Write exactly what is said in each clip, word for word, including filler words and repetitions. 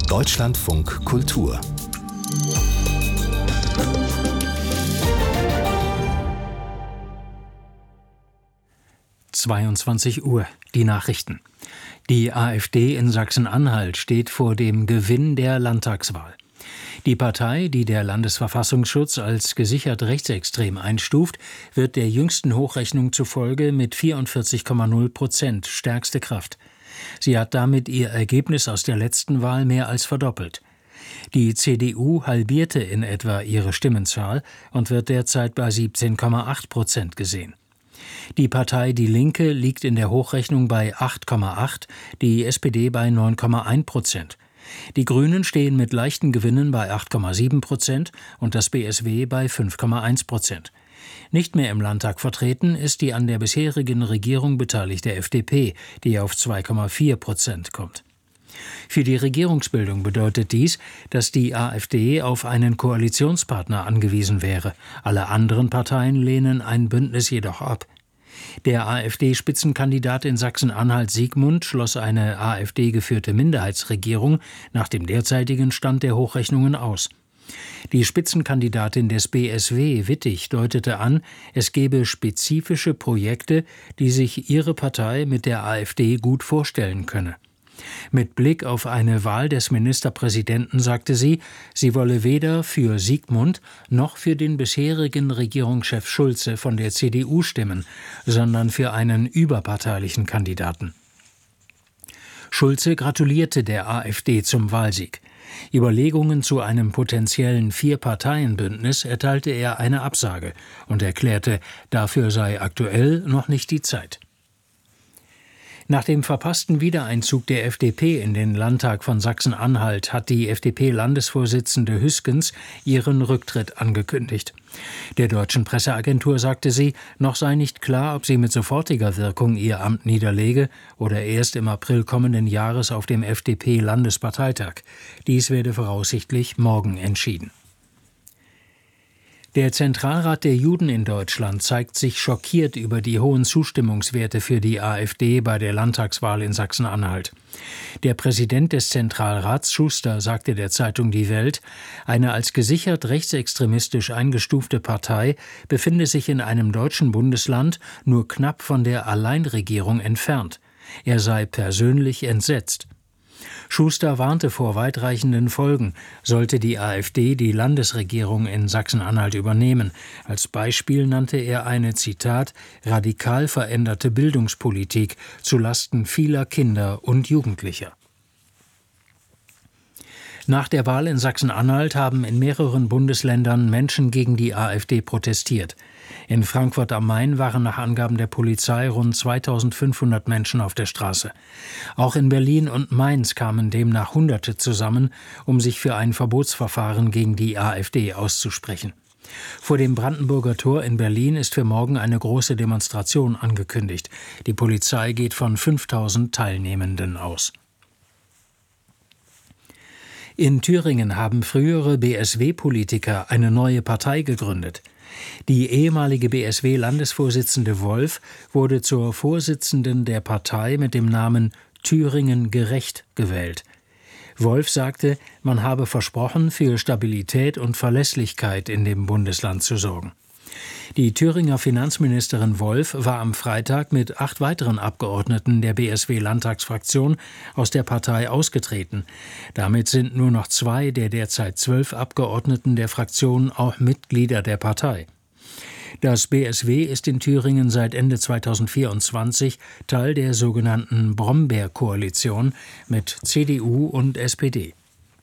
Deutschlandfunk Kultur. zweiundzwanzig Uhr, die Nachrichten. Die AfD in Sachsen-Anhalt steht vor dem Gewinn der Landtagswahl. Die Partei, die der Landesverfassungsschutz als gesichert rechtsextrem einstuft, wird der jüngsten Hochrechnung zufolge mit vierundvierzig Komma null Prozent stärkste Kraft. Sie hat damit ihr Ergebnis aus der letzten Wahl mehr als verdoppelt. Die C D U halbierte in etwa ihre Stimmenzahl und wird derzeit bei siebzehn Komma acht Prozent gesehen. Die Partei Die Linke liegt in der Hochrechnung bei acht Komma acht, die S P D bei neun Komma eins Prozent. Die Grünen stehen mit leichten Gewinnen bei acht Komma sieben Prozent und das B S W bei fünf Komma eins Prozent. Nicht mehr im Landtag vertreten ist die an der bisherigen Regierung beteiligte F D P, die auf zwei Komma vier Prozent kommt. Für die Regierungsbildung bedeutet dies, dass die AfD auf einen Koalitionspartner angewiesen wäre. Alle anderen Parteien lehnen ein Bündnis jedoch ab. Der AfD-Spitzenkandidat in Sachsen-Anhalt Siegmund schloss eine AfD-geführte Minderheitsregierung nach dem derzeitigen Stand der Hochrechnungen aus. Die Spitzenkandidatin des B S W, Wittig, deutete an, es gebe spezifische Projekte, die sich ihre Partei mit der AfD gut vorstellen könne. Mit Blick auf eine Wahl des Ministerpräsidenten sagte sie, sie wolle weder für Siegmund noch für den bisherigen Regierungschef Schulze von der C D U stimmen, sondern für einen überparteilichen Kandidaten. Schulze gratulierte der AfD zum Wahlsieg. Überlegungen zu einem potenziellen Vier-Parteien-Bündnis erteilte er eine Absage und erklärte, dafür sei aktuell noch nicht die Zeit. Nach dem verpassten Wiedereinzug der F D P in den Landtag von Sachsen-Anhalt hat die F D P-Landesvorsitzende Hüskens ihren Rücktritt angekündigt. Der deutschen Presseagentur sagte sie, noch sei nicht klar, ob sie mit sofortiger Wirkung ihr Amt niederlege oder erst im April kommenden Jahres auf dem F D P-Landesparteitag. Dies werde voraussichtlich morgen entschieden. Der Zentralrat der Juden in Deutschland zeigt sich schockiert über die hohen Zustimmungswerte für die AfD bei der Landtagswahl in Sachsen-Anhalt. Der Präsident des Zentralrats, Schuster, sagte der Zeitung Die Welt, eine als gesichert rechtsextremistisch eingestufte Partei befinde sich in einem deutschen Bundesland nur knapp von der Alleinregierung entfernt. Er sei persönlich entsetzt. Schuster warnte vor weitreichenden Folgen, sollte die AfD die Landesregierung in Sachsen-Anhalt übernehmen. Als Beispiel nannte er eine, Zitat, radikal veränderte Bildungspolitik zulasten vieler Kinder und Jugendlicher. Nach der Wahl in Sachsen-Anhalt haben in mehreren Bundesländern Menschen gegen die AfD protestiert. In Frankfurt am Main waren nach Angaben der Polizei rund zweitausendfünfhundert Menschen auf der Straße. Auch in Berlin und Mainz kamen demnach Hunderte zusammen, um sich für ein Verbotsverfahren gegen die AfD auszusprechen. Vor dem Brandenburger Tor in Berlin ist für morgen eine große Demonstration angekündigt. Die Polizei geht von fünftausend Teilnehmenden aus. In Thüringen haben frühere B S W-Politiker eine neue Partei gegründet. Die ehemalige B S W-Landesvorsitzende Wolf wurde zur Vorsitzenden der Partei mit dem Namen Thüringen gerecht gewählt. Wolf sagte, man habe versprochen, für Stabilität und Verlässlichkeit in dem Bundesland zu sorgen. Die Thüringer Finanzministerin Wolf war am Freitag mit acht weiteren Abgeordneten der B S W-Landtagsfraktion aus der Partei ausgetreten. Damit sind nur noch zwei der derzeit zwölf Abgeordneten der Fraktion auch Mitglieder der Partei. Das B S W ist in Thüringen seit Ende zweitausendvierundzwanzig Teil der sogenannten Brombeer-Koalition mit C D U und S P D.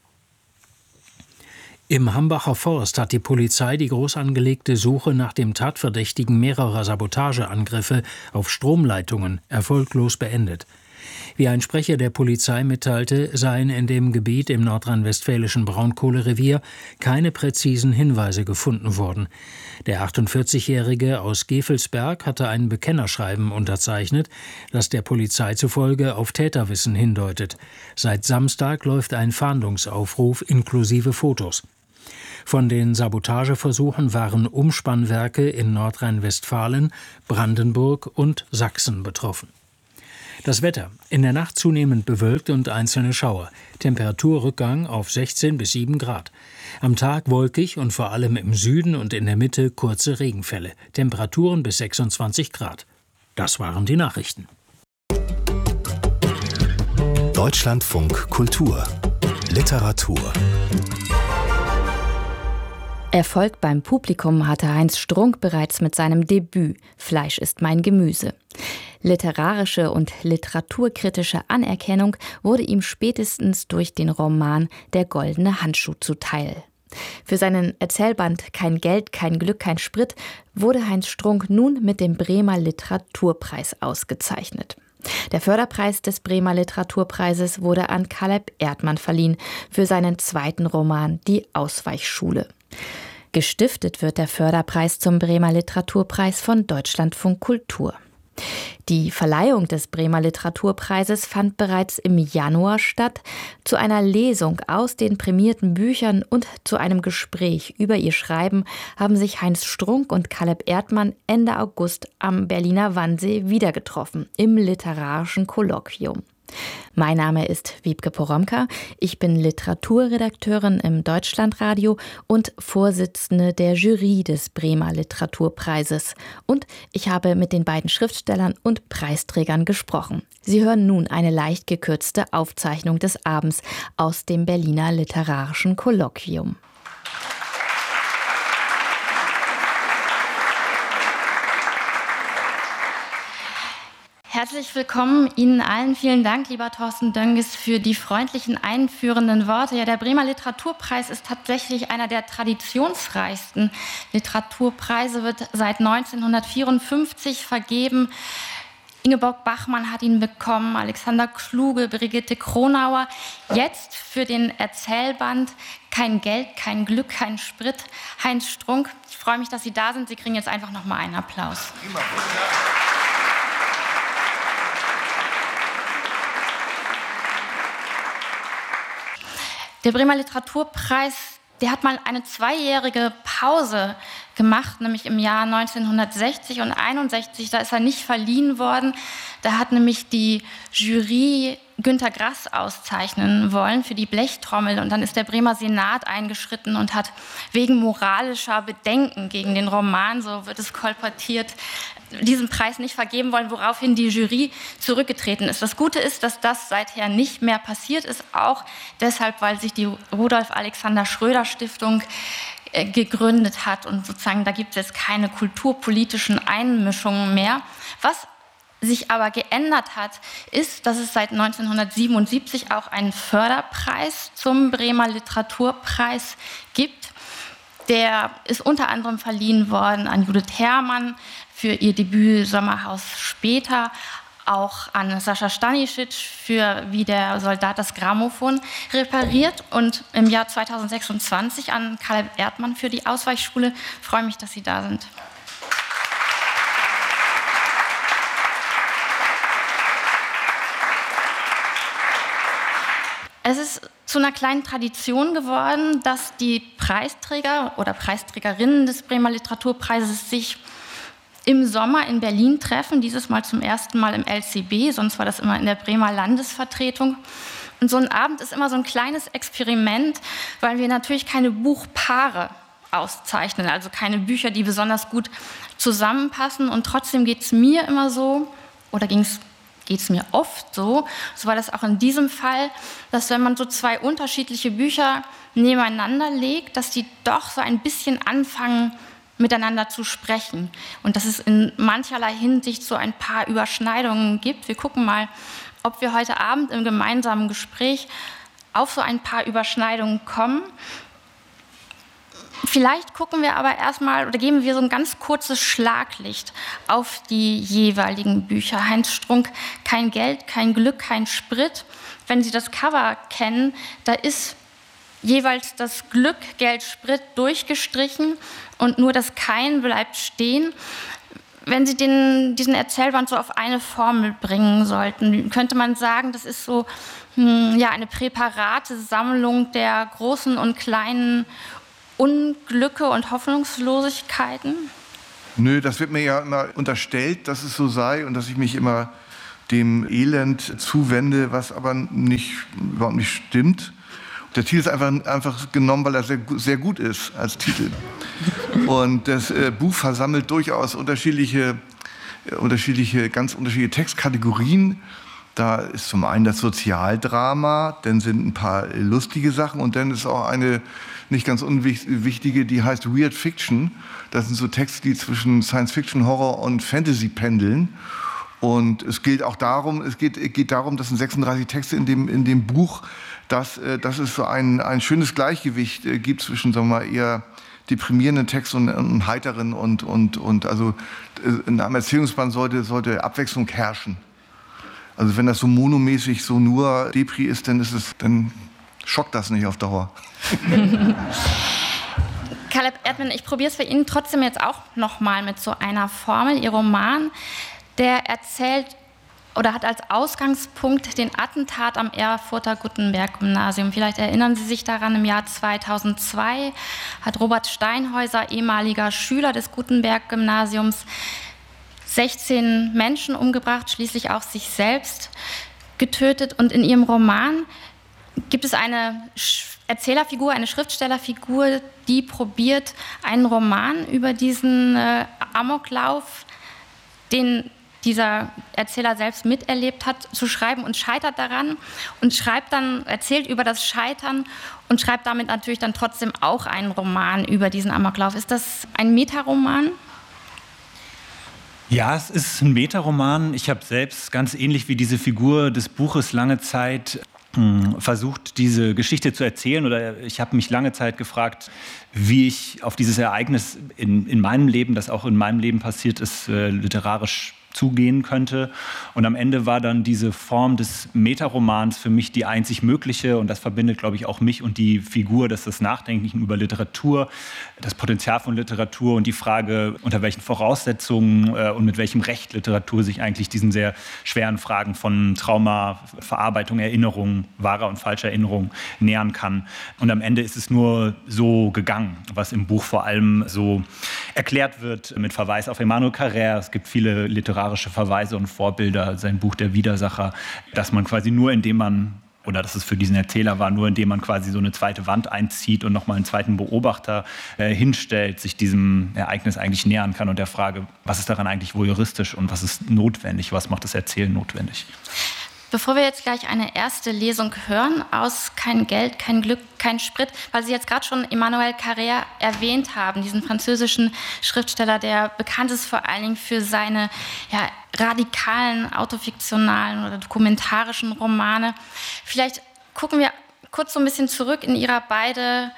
Im Hambacher Forst hat die Polizei die groß angelegte Suche nach dem Tatverdächtigen mehrerer Sabotageangriffe auf Stromleitungen erfolglos beendet. Wie ein Sprecher der Polizei mitteilte, seien in dem Gebiet im nordrhein-westfälischen Braunkohlerevier keine präzisen Hinweise gefunden worden. Der achtundvierzigjährige aus Gevelsberg hatte ein Bekennerschreiben unterzeichnet, das der Polizei zufolge auf Täterwissen hindeutet. Seit Samstag läuft ein Fahndungsaufruf inklusive Fotos. Von den Sabotageversuchen waren Umspannwerke in Nordrhein-Westfalen, Brandenburg und Sachsen betroffen. Das Wetter: In der Nacht zunehmend bewölkt und einzelne Schauer. Temperaturrückgang auf sechzehn bis sieben Grad. Am Tag wolkig und vor allem im Süden und in der Mitte kurze Regenfälle. Temperaturen bis sechsundzwanzig Grad. Das waren die Nachrichten. Deutschlandfunk Kultur Literatur. Erfolg beim Publikum hatte Heinz Strunk bereits mit seinem Debüt »Fleisch ist mein Gemüse«. Literarische und literaturkritische Anerkennung wurde ihm spätestens durch den Roman »Der goldene Handschuh« zuteil. Für seinen Erzählband »Kein Geld, kein Glück, kein Sprit« wurde Heinz Strunk nun mit dem Bremer Literaturpreis ausgezeichnet. Der Förderpreis des Bremer Literaturpreises wurde an Caleb Erdmann verliehen für seinen zweiten Roman »Die Ausweichschule«. Gestiftet wird der Förderpreis zum Bremer Literaturpreis von Deutschlandfunk Kultur. Die Verleihung des Bremer Literaturpreises fand bereits im Januar statt. Zu einer Lesung aus den prämierten Büchern und zu einem Gespräch über ihr Schreiben haben sich Heinz Strunk und Caleb Erdmann Ende August am Berliner Wannsee wieder getroffen, im literarischen Kolloquium. Mein Name ist Wiebke Poromka, ich bin Literaturredakteurin im Deutschlandradio und Vorsitzende der Jury des Bremer Literaturpreises. Und ich habe mit den beiden Schriftstellern und Preisträgern gesprochen. Sie hören nun eine leicht gekürzte Aufzeichnung des Abends aus dem Berliner Literarischen Kolloquium. Herzlich willkommen Ihnen allen. Vielen Dank, lieber Thorsten Dönges, für die freundlichen einführenden Worte. Ja, der Bremer Literaturpreis ist tatsächlich einer der traditionsreichsten Literaturpreise, wird seit neunzehnhundertvierundfünfzig vergeben. Ingeborg Bachmann hat ihn bekommen, Alexander Kluge, Brigitte Kronauer. Jetzt für den Erzählband »Kein Geld, kein Glück, kein Sprit«, Heinz Strunk. Ich freue mich, dass Sie da sind. Sie kriegen jetzt einfach noch mal einen Applaus. Der Bremer Literaturpreis, der hat mal eine zweijährige Pause gemacht, nämlich im Jahr neunzehnhundertsechzig und einundsechzig. Da ist er nicht verliehen worden. Da hat nämlich die Jury Günter Grass auszeichnen wollen für die Blechtrommel. Und dann ist der Bremer Senat eingeschritten und hat wegen moralischer Bedenken gegen den Roman, so wird es kolportiert, diesen Preis nicht vergeben wollen, woraufhin die Jury zurückgetreten ist. Das Gute ist, dass das seither nicht mehr passiert ist, auch deshalb, weil sich die Rudolf Alexander Schröder Stiftung äh, gegründet hat und sozusagen da gibt es jetzt keine kulturpolitischen Einmischungen mehr. Was sich aber geändert hat, ist, dass es seit neunzehnhundertsiebenundsiebzig auch einen Förderpreis zum Bremer Literaturpreis gibt. Der ist unter anderem verliehen worden an Judith Herrmann für ihr Debüt Sommerhaus später, auch an Sascha Stanisic für Wie der Soldat das Grammophon repariert und im Jahr zweitausendsechsundzwanzig an Caleb Erdmann für die Ausweichschule. Ich freue mich, dass Sie da sind. Es ist zu einer kleinen Tradition geworden, dass die Preisträger oder Preisträgerinnen des Bremer Literaturpreises sich im Sommer in Berlin treffen, dieses Mal zum ersten Mal im L C B, sonst war das immer in der Bremer Landesvertretung. Und so ein Abend ist immer so ein kleines Experiment, weil wir natürlich keine Buchpaare auszeichnen, also keine Bücher, die besonders gut zusammenpassen. Und trotzdem geht es mir immer so, oder ging es geht es mir oft so, so war das auch in diesem Fall, dass wenn man so zwei unterschiedliche Bücher nebeneinander legt, dass die doch so ein bisschen anfangen, miteinander zu sprechen. Und dass es in mancherlei Hinsicht so ein paar Überschneidungen gibt. Wir gucken mal, ob wir heute Abend im gemeinsamen Gespräch auf so ein paar Überschneidungen kommen. Vielleicht gucken wir aber erstmal oder geben wir so ein ganz kurzes Schlaglicht auf die jeweiligen Bücher. Heinz Strunk, Kein Geld, kein Glück, kein Sprit. Wenn Sie das Cover kennen, da ist jeweils das Glück, Geld, Sprit durchgestrichen und nur das Kein bleibt stehen. Wenn Sie den, diesen Erzählband so auf eine Formel bringen sollten, könnte man sagen, das ist so hm, ja, eine präparate Sammlung der großen und kleinen Unglücke und Hoffnungslosigkeiten? Nö, das wird mir ja immer unterstellt, dass es so sei und dass ich mich immer dem Elend zuwende, was aber nicht, überhaupt nicht stimmt. Der Titel ist einfach, einfach genommen, weil er sehr, sehr gut ist als Titel. Und das äh, Buch versammelt durchaus unterschiedliche, äh, unterschiedliche, ganz unterschiedliche Textkategorien. Da ist zum einen das Sozialdrama, dann sind ein paar lustige Sachen und dann ist auch eine nicht ganz unwichtige, die heißt Weird Fiction. Das sind so Texte, die zwischen Science Fiction, Horror und Fantasy pendeln. Und es geht auch darum, es geht, geht darum, das sind sechsunddreißig Texte in dem, in dem Buch, dass, dass es so ein, ein schönes Gleichgewicht gibt zwischen, sagen wir mal, eher deprimierenden Texten und, und heiteren und, und, und also in einem Erzählungsband sollte, sollte Abwechslung herrschen. Also wenn das so monomäßig so nur Depri ist, dann ist es, dann schockt das nicht auf Dauer. Caleb Erdmann, ich probiere es bei Ihnen trotzdem jetzt auch nochmal mit so einer Formel. Ihr Roman, der erzählt oder hat als Ausgangspunkt den Attentat am Erfurter Gutenberg-Gymnasium. Vielleicht erinnern Sie sich daran, im Jahr zweitausendzwei hat Robert Steinhäuser, ehemaliger Schüler des Gutenberg-Gymnasiums, sechzehn Menschen umgebracht, schließlich auch sich selbst getötet. Und in Ihrem Roman gibt es eine Erzählerfigur, eine Schriftstellerfigur, die probiert, einen Roman über diesen äh, Amoklauf, den dieser Erzähler selbst miterlebt hat, zu schreiben und scheitert daran und schreibt dann, erzählt über das Scheitern und schreibt damit natürlich dann trotzdem auch einen Roman über diesen Amoklauf. Ist das ein Metaroman? Ja, es ist ein Metaroman. Ich habe selbst ganz ähnlich wie diese Figur des Buches lange Zeit mh, versucht, diese Geschichte zu erzählen. Oder ich habe mich lange Zeit gefragt, wie ich auf dieses Ereignis in, in meinem Leben, das auch in meinem Leben passiert ist, äh, literarisch zugehen könnte. Und am Ende war dann diese Form des Metaromans für mich die einzig mögliche. Und das verbindet, glaube ich, auch mich und die Figur, dass das Nachdenken über Literatur, das Potenzial von Literatur und die Frage, unter welchen Voraussetzungen äh, und mit welchem Recht Literatur sich eigentlich diesen sehr schweren Fragen von Trauma, Verarbeitung, Erinnerung, wahrer und falscher Erinnerung nähern kann. Und am Ende ist es nur so gegangen, was im Buch vor allem so erklärt wird mit Verweis auf Emmanuel Carrère. Es gibt viele literarische Verweise und Vorbilder, sein Buch Der Widersacher, dass man quasi nur indem man, oder dass es für diesen Erzähler war, nur indem man quasi so eine zweite Wand einzieht und nochmal einen zweiten Beobachter äh, hinstellt, sich diesem Ereignis eigentlich nähern kann und der Frage, was ist daran eigentlich voyeuristisch und was ist notwendig, was macht das Erzählen notwendig. Bevor wir jetzt gleich eine erste Lesung hören aus Kein Geld, kein Glück, kein Sprit, weil Sie jetzt gerade schon Emmanuel Carrère erwähnt haben, diesen französischen Schriftsteller, der bekannt ist vor allen Dingen für seine ja, radikalen, autofiktionalen oder dokumentarischen Romane. Vielleicht gucken wir kurz so ein bisschen zurück in Ihrer beide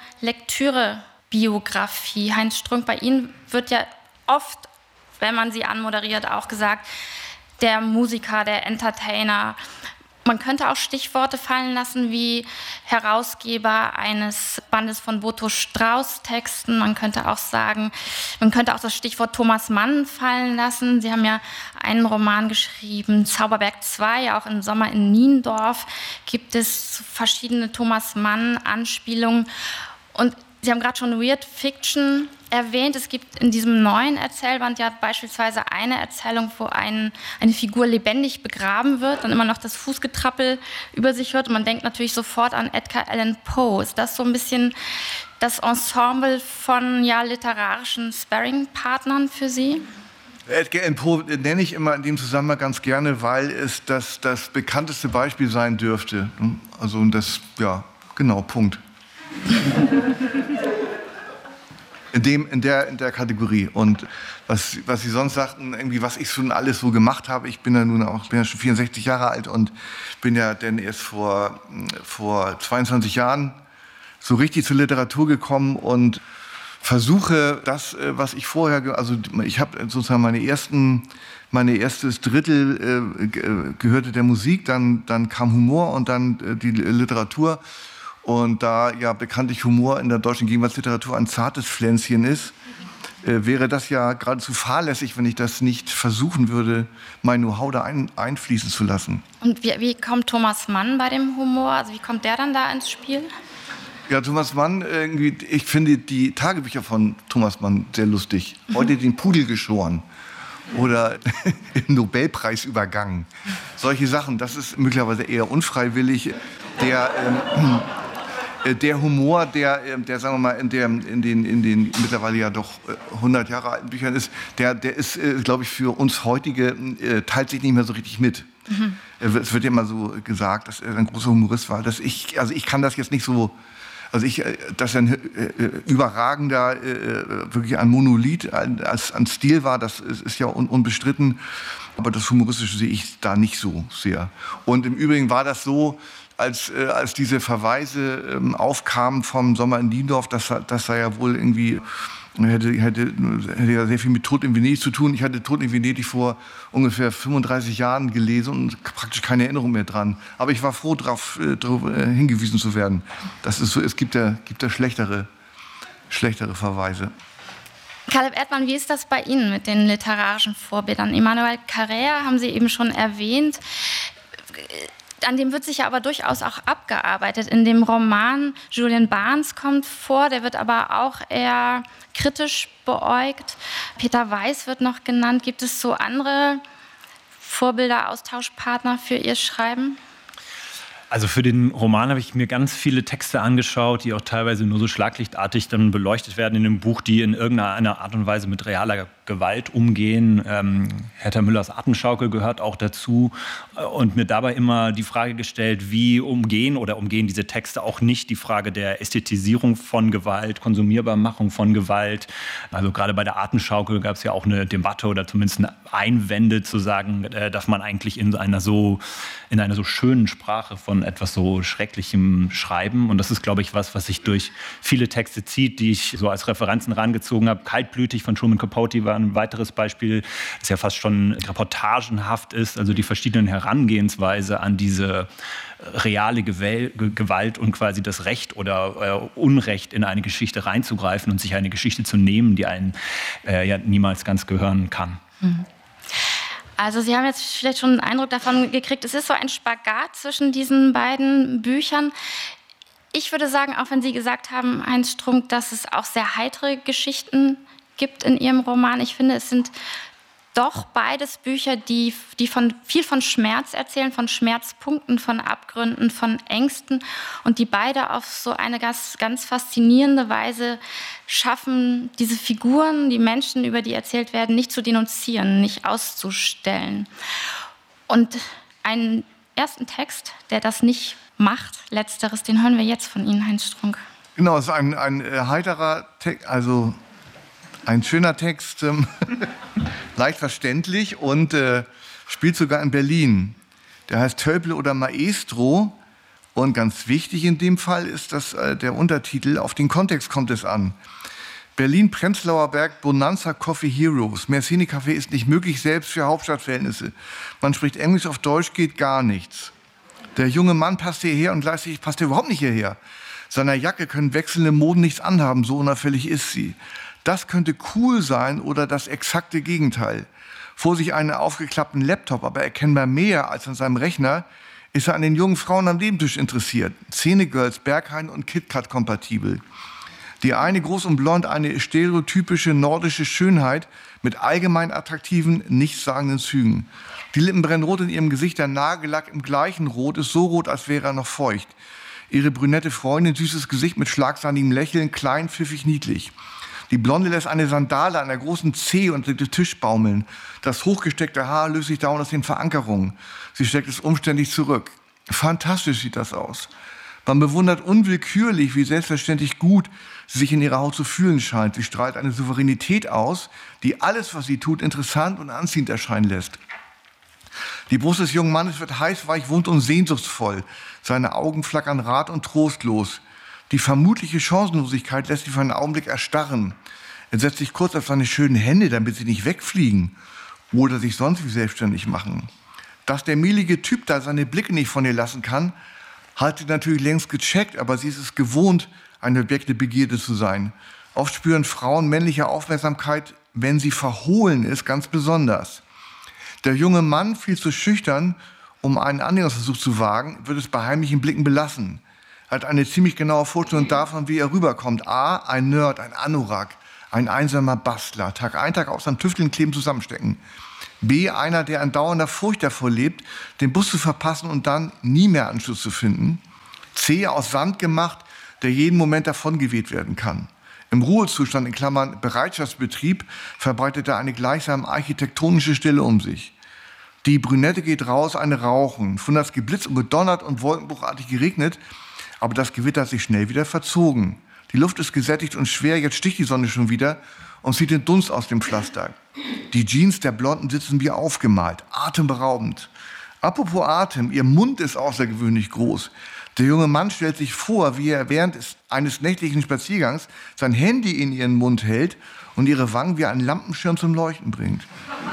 Lektüre-Biografie. Heinz Strunk, bei Ihnen wird ja oft, wenn man Sie anmoderiert, auch gesagt, der Musiker, der Entertainer. Man könnte auch Stichworte fallen lassen wie Herausgeber eines Bandes von Boto Strauß-Texten. Man könnte auch sagen, man könnte auch das Stichwort Thomas Mann fallen lassen. Sie haben ja einen Roman geschrieben, Zauberberg zwei, auch im Sommer in Niendorf gibt es verschiedene Thomas Mann-Anspielungen. Und Sie haben gerade schon Weird Fiction erwähnt. Es gibt in diesem neuen Erzählband ja beispielsweise eine Erzählung, wo ein, eine Figur lebendig begraben wird und immer noch das Fußgetrappel über sich hört. Und man denkt natürlich sofort an Edgar Allan Poe. Ist das so ein bisschen das Ensemble von ja, literarischen Sparring-Partnern für Sie? Edgar Allan Poe nenne ich immer in dem Zusammenhang ganz gerne, weil es das, das bekannteste Beispiel sein dürfte. Also das, ja, genau, Punkt. In, dem, in, der, in der Kategorie. Und was, was Sie sonst sagten, irgendwie, was ich schon alles so gemacht habe, ich bin ja nun auch, bin ja schon vierundsechzig Jahre alt und bin ja dann erst vor, vor zweiundzwanzig Jahren so richtig zur Literatur gekommen und versuche das, was ich vorher, also ich habe sozusagen meine ersten, meine erstes Drittel äh, gehörte der Musik, dann, dann kam Humor und dann äh, die Literatur. Und da ja bekanntlich Humor in der deutschen Gegenwartsliteratur ein zartes Pflänzchen ist, äh, wäre das ja geradezu fahrlässig, wenn ich das nicht versuchen würde, mein Know-how da ein, einfließen zu lassen. Und wie, wie kommt Thomas Mann bei dem Humor? Also wie kommt der dann da ins Spiel? Ja, Thomas Mann, irgendwie, ich finde die Tagebücher von Thomas Mann sehr lustig. Heute den Pudel geschoren. oder im Nobelpreis übergangen. Solche Sachen, das ist möglicherweise eher unfreiwillig. Der, ähm, der Humor, der, der, sagen wir mal, in, der, in, den, in den mittlerweile ja doch hundert Jahre alten Büchern ist, der, der ist, glaube ich, für uns heutige, teilt sich nicht mehr so richtig mit. Mhm. Es wird ja immer so gesagt, dass er ein großer Humorist war. Dass ich, also ich kann das jetzt nicht so, also ich, dass er ein äh, überragender, äh, wirklich ein Monolith ein, als, an Stil war, das ist, ist ja un, unbestritten. Aber das Humoristische sehe ich da nicht so sehr. Und im Übrigen war das so, als, äh, als diese Verweise ähm, aufkamen vom Sommer in Niendorf, das, das sei ja wohl irgendwie, hätte, hätte, hätte ja sehr viel mit Tod in Venedig zu tun. Ich hatte Tod in Venedig vor ungefähr fünfunddreißig Jahren gelesen und praktisch keine Erinnerung mehr dran. Aber ich war froh, darauf äh, äh, hingewiesen zu werden. Das ist so, es gibt ja, gibt ja schlechtere, schlechtere Verweise. Caleb Erdmann, wie ist das bei Ihnen mit den literarischen Vorbildern? Emmanuel Carrère haben Sie eben schon erwähnt. An dem wird sich ja aber durchaus auch abgearbeitet. In dem Roman Julian Barnes kommt vor, der wird aber auch eher kritisch beäugt. Peter Weiß wird noch genannt. Gibt es so andere Vorbilder, Austauschpartner für Ihr Schreiben? Also für den Roman habe ich mir ganz viele Texte angeschaut, die auch teilweise nur so schlaglichtartig dann beleuchtet werden in dem Buch, die in irgendeiner Art und Weise mit realer Gewalt umgehen. Ähm, Hertha Müllers Atemschaukel gehört auch dazu und mir dabei immer die Frage gestellt, wie umgehen oder umgehen diese Texte auch nicht die Frage der Ästhetisierung von Gewalt, Konsumierbarmachung von Gewalt. Also gerade bei der Atemschaukel gab es ja auch eine Debatte oder zumindest Einwände zu sagen, äh, dass man eigentlich in einer so in einer so schönen Sprache von etwas so Schrecklichem schreiben. Und das ist, glaube ich, was, was sich durch viele Texte zieht, die ich so als Referenzen rangezogen habe. Kaltblütig von Truman Capote war ein weiteres Beispiel, das ja fast schon reportagenhaft ist, also die verschiedenen Herangehensweise an diese reale Gewalt und quasi das Recht oder äh, Unrecht in eine Geschichte reinzugreifen und sich eine Geschichte zu nehmen, die einen äh, ja niemals ganz gehören kann. Mhm. Also Sie haben jetzt vielleicht schon einen Eindruck davon gekriegt, es ist so ein Spagat zwischen diesen beiden Büchern. Ich würde sagen, auch wenn Sie gesagt haben, Heinz Strunk, dass es auch sehr heitere Geschichten gibt in Ihrem Roman. Ich finde, es sind doch beides Bücher, die, die von, viel von Schmerz erzählen, von Schmerzpunkten, von Abgründen, von Ängsten und die beide auf so eine ganz, ganz faszinierende Weise schaffen, diese Figuren, die Menschen, über die erzählt werden, nicht zu denunzieren, nicht auszustellen. Und einen ersten Text, der das nicht macht, letzteres, den hören wir jetzt von Ihnen, Heinz Strunk. Genau, es ist ein, ein äh, heiterer Text, also ein schöner Text, ähm, leicht verständlich und äh, spielt sogar in Berlin. Der heißt Tölpel oder Maestro und ganz wichtig in dem Fall ist, dass äh, der Untertitel, auf den Kontext kommt es an. Berlin, Prenzlauer Berg, Bonanza Coffee Heroes. Mehr Szene-Café ist nicht möglich, selbst für Hauptstadtverhältnisse. Man spricht Englisch, auf Deutsch geht gar nichts. Der junge Mann passt hierher und gleichzeitig passt er überhaupt nicht hierher. Seiner Jacke können wechselnde Moden nichts anhaben, so unauffällig ist sie. Das könnte cool sein oder das exakte Gegenteil. Vor sich einen aufgeklappten Laptop, aber erkennbar mehr als an seinem Rechner, ist er an den jungen Frauen am Nebentisch interessiert. Szene-Girls, Berghain und KitKat kompatibel. Die eine groß und blond, eine stereotypische nordische Schönheit mit allgemein attraktiven, nichtssagenden Zügen. Die Lippen brennen rot in ihrem Gesicht, der Nagellack im gleichen Rot ist so rot, als wäre er noch feucht. Ihre brünette Freundin, süßes Gesicht mit schlagsahmigem Lächeln, klein, pfiffig, niedlich. Die Blonde lässt eine Sandale an der großen Zehe unter den Tisch baumeln. Das hochgesteckte Haar löst sich dauernd aus den Verankerungen. Sie steckt es umständlich zurück. Fantastisch sieht das aus. Man bewundert unwillkürlich, wie selbstverständlich gut sie sich in ihrer Haut zu fühlen scheint. Sie strahlt eine Souveränität aus, die alles, was sie tut, interessant und anziehend erscheinen lässt. Die Brust des jungen Mannes wird heiß, weich, wund und sehnsuchtsvoll. Seine Augen flackern rat und trostlos. Die vermutliche Chancenlosigkeit lässt ihn für einen Augenblick erstarren. Er setzt sich kurz auf seine schönen Hände, damit sie nicht wegfliegen oder sich sonst wie selbstständig machen. Dass der mehlige Typ da seine Blicke nicht von ihr lassen kann, hat sie natürlich längst gecheckt, aber sie ist es gewohnt, ein Objekt der Begierde zu sein. Oft spüren Frauen männliche Aufmerksamkeit, wenn sie verhohlen ist, ganz besonders. Der junge Mann, viel zu schüchtern, um einen Annäherungsversuch zu wagen, wird es bei heimlichen Blicken belassen. Er hat eine ziemlich genaue Vorstellung davon, wie er rüberkommt. A, ein Nerd, ein Anorak, ein einsamer Bastler, Tag ein, Tag aus am Tüfteln kleben, zusammenstecken. B, einer, der in dauernder Furcht davor lebt, den Bus zu verpassen und dann nie mehr Anschluss zu finden. C, aus Sand gemacht, der jeden Moment davongeweht werden kann. Im Ruhezustand, in Klammern Bereitschaftsbetrieb, verbreitet er eine gleichsam architektonische Stille um sich. Die Brünette geht raus, eine rauchen. Von das geblitzt und gedonnert und wolkenbruchartig geregnet, aber das Gewitter hat sich schnell wieder verzogen. Die Luft ist gesättigt und schwer, jetzt sticht die Sonne schon wieder und zieht den Dunst aus dem Pflaster. Die Jeans der Blonden sitzen wie aufgemalt, atemberaubend. Apropos Atem, ihr Mund ist außergewöhnlich groß. Der junge Mann stellt sich vor, wie er während eines nächtlichen Spaziergangs sein Handy in ihren Mund hält und ihre Wangen wie ein Lampenschirm zum Leuchten bringt.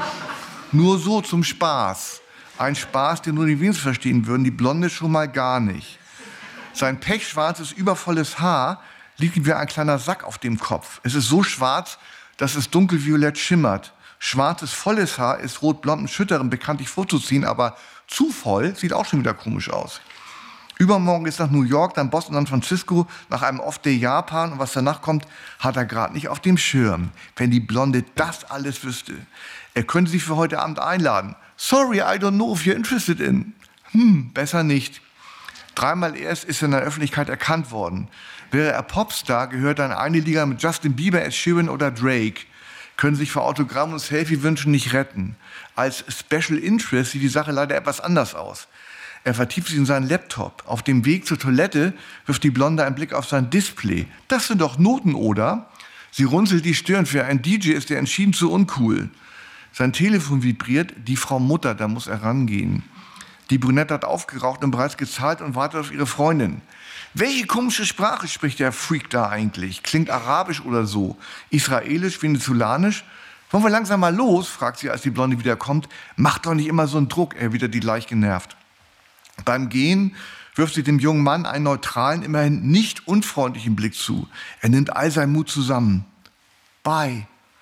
Nur so zum Spaß. Ein Spaß, den nur die wenigsten verstehen würden, die Blonde schon mal gar nicht. Sein pechschwarzes, übervolles Haar liegt wie ein kleiner Sack auf dem Kopf. Es ist so schwarz, dass es dunkelviolett schimmert. Schwarzes, volles Haar ist rot-blond und schütterend bekanntlich vorzuziehen, aber zu voll sieht auch schon wieder komisch aus. Übermorgen ist nach New York, dann Boston, dann San Francisco, nach einem Off-Day Japan. Und was danach kommt, hat er gerade nicht auf dem Schirm. Wenn die Blonde das alles wüsste. Er könnte sie für heute Abend einladen. Sorry, I don't know if you're interested in. Hm, besser nicht. Dreimal erst ist er in der Öffentlichkeit erkannt worden. Wäre er Popstar, gehört er in eine Liga mit Justin Bieber, Ed Sheeran oder Drake. Können sich für Autogramm und Selfie-Wünschen nicht retten. Als Special Interest sieht die Sache leider etwas anders aus. Er vertieft sich in seinen Laptop. Auf dem Weg zur Toilette wirft die Blonde einen Blick auf sein Display. Das sind doch Noten, oder? Sie runzelt die Stirn. Für einen D J ist er entschieden zu uncool. Sein Telefon vibriert. Die Frau Mutter, da muss er rangehen. Die Brünette hat aufgeraucht und bereits gezahlt und wartet auf ihre Freundin. Welche komische Sprache spricht der Freak da eigentlich? Klingt arabisch oder so? Israelisch, venezolanisch? Wollen wir langsam mal los? Fragt sie, als die Blonde wiederkommt. Macht doch nicht immer so einen Druck, erwidert die leicht genervt. Beim Gehen wirft sie dem jungen Mann einen neutralen, immerhin nicht unfreundlichen Blick zu. Er nimmt all seinen Mut zusammen. Bye.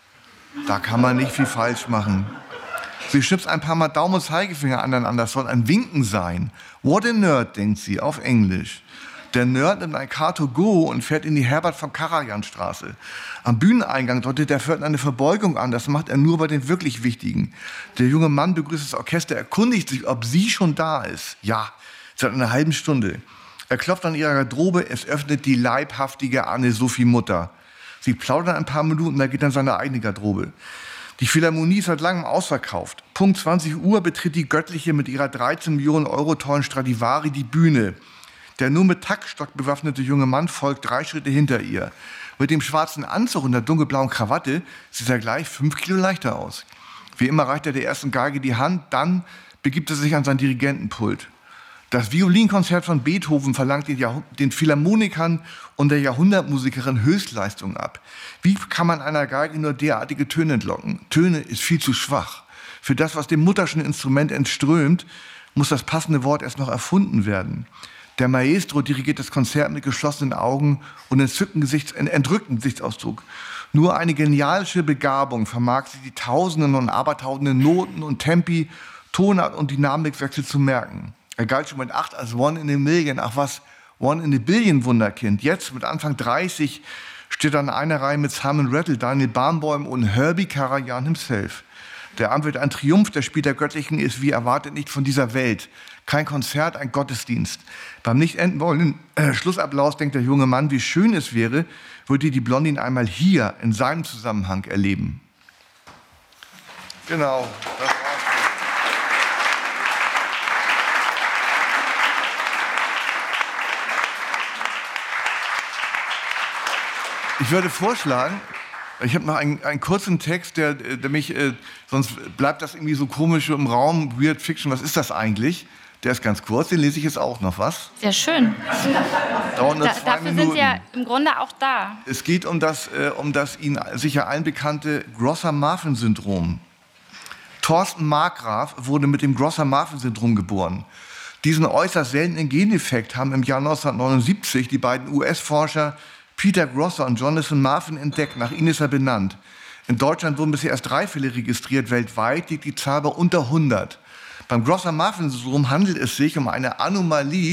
Da kann man nicht viel falsch machen. Sie schnipst ein paar Mal Daumen und Zeigefinger aneinander. Das soll ein Winken sein. What a Nerd, denkt sie, auf Englisch. Der Nerd nimmt ein Car to go und fährt in die Herbert von Karajan-Straße. Am Bühneneingang deutet der Pförtner eine Verbeugung an. Das macht er nur bei den wirklich Wichtigen. Der junge Mann begrüßt das Orchester, erkundigt sich, ob sie schon da ist. Ja, seit einer halben Stunde. Er klopft an ihrer Garderobe. Es öffnet die leibhaftige Anne-Sophie Mutter. Sie plaudern ein paar Minuten, da geht dann seine eigene Garderobe. Die Philharmonie ist seit langem ausverkauft. Punkt zwanzig Uhr betritt die Göttliche mit ihrer dreizehn Millionen Euro teuren Stradivari die Bühne. Der nur mit Taktstock bewaffnete junge Mann folgt drei Schritte hinter ihr. Mit dem schwarzen Anzug und der dunkelblauen Krawatte sieht er gleich fünf Kilo leichter aus. Wie immer reicht er der ersten Geige die Hand, dann begibt er sich an sein Dirigentenpult. Das Violinkonzert von Beethoven verlangt den, Jahrh- den Philharmonikern und der Jahrhundertmusikerin Höchstleistung ab. Wie kann man einer Geige nur derartige Töne entlocken? Töne ist viel zu schwach. Für das, was dem mutterschen Instrument entströmt, muss das passende Wort erst noch erfunden werden. Der Maestro dirigiert das Konzert mit geschlossenen Augen und Gesichts- entrückten Gesichtsausdruck. Nur eine genialische Begabung vermag sie, die tausenden und abertausenden Noten und Tempi, Tonart und Dynamikwechsel zu merken. Er galt schon mit acht als One in a Million, ach was, One in a Billion Wunderkind. Jetzt mit Anfang dreißig steht er in einer Reihe mit Simon Rattle, Daniel Barenboim und Herbie Karajan himself. Der Abend wird ein Triumph, der Spiel der Göttlichen ist wie erwartet nicht von dieser Welt. Kein Konzert, ein Gottesdienst. Beim nicht enden wollenden äh, Schlussapplaus denkt der junge Mann, wie schön es wäre, würde die Blonde ihn einmal hier in seinem Zusammenhang erleben. Genau, das war's. Ich würde vorschlagen, ich habe noch einen, einen kurzen Text, der, der mich, äh, sonst bleibt das irgendwie so komisch im Raum, Weird Fiction, was ist das eigentlich? Der ist ganz kurz, den lese ich jetzt auch noch, was? Sehr schön. Dauert nur Da, zwei dafür Minuten. sind Sie ja im Grunde auch da. Es geht um das, äh, um das Ihnen sicher allen bekannte Grosser-Marfan-Syndrom. Thorsten Markgraf wurde mit dem Grosser-Marfan-Syndrom geboren. Diesen äußerst seltenen Gendefekt haben im Jahr neunzehnhundertneunundsiebzig die beiden U S-Forscher Peter Grosser und Jonathan Marfan entdeckt, nach ihnen ist er benannt. In Deutschland wurden bisher erst drei Fälle registriert, weltweit liegt die Zahl bei unter hundert. Beim Grosser-Marfan-Syndrom handelt es sich um eine Anomalie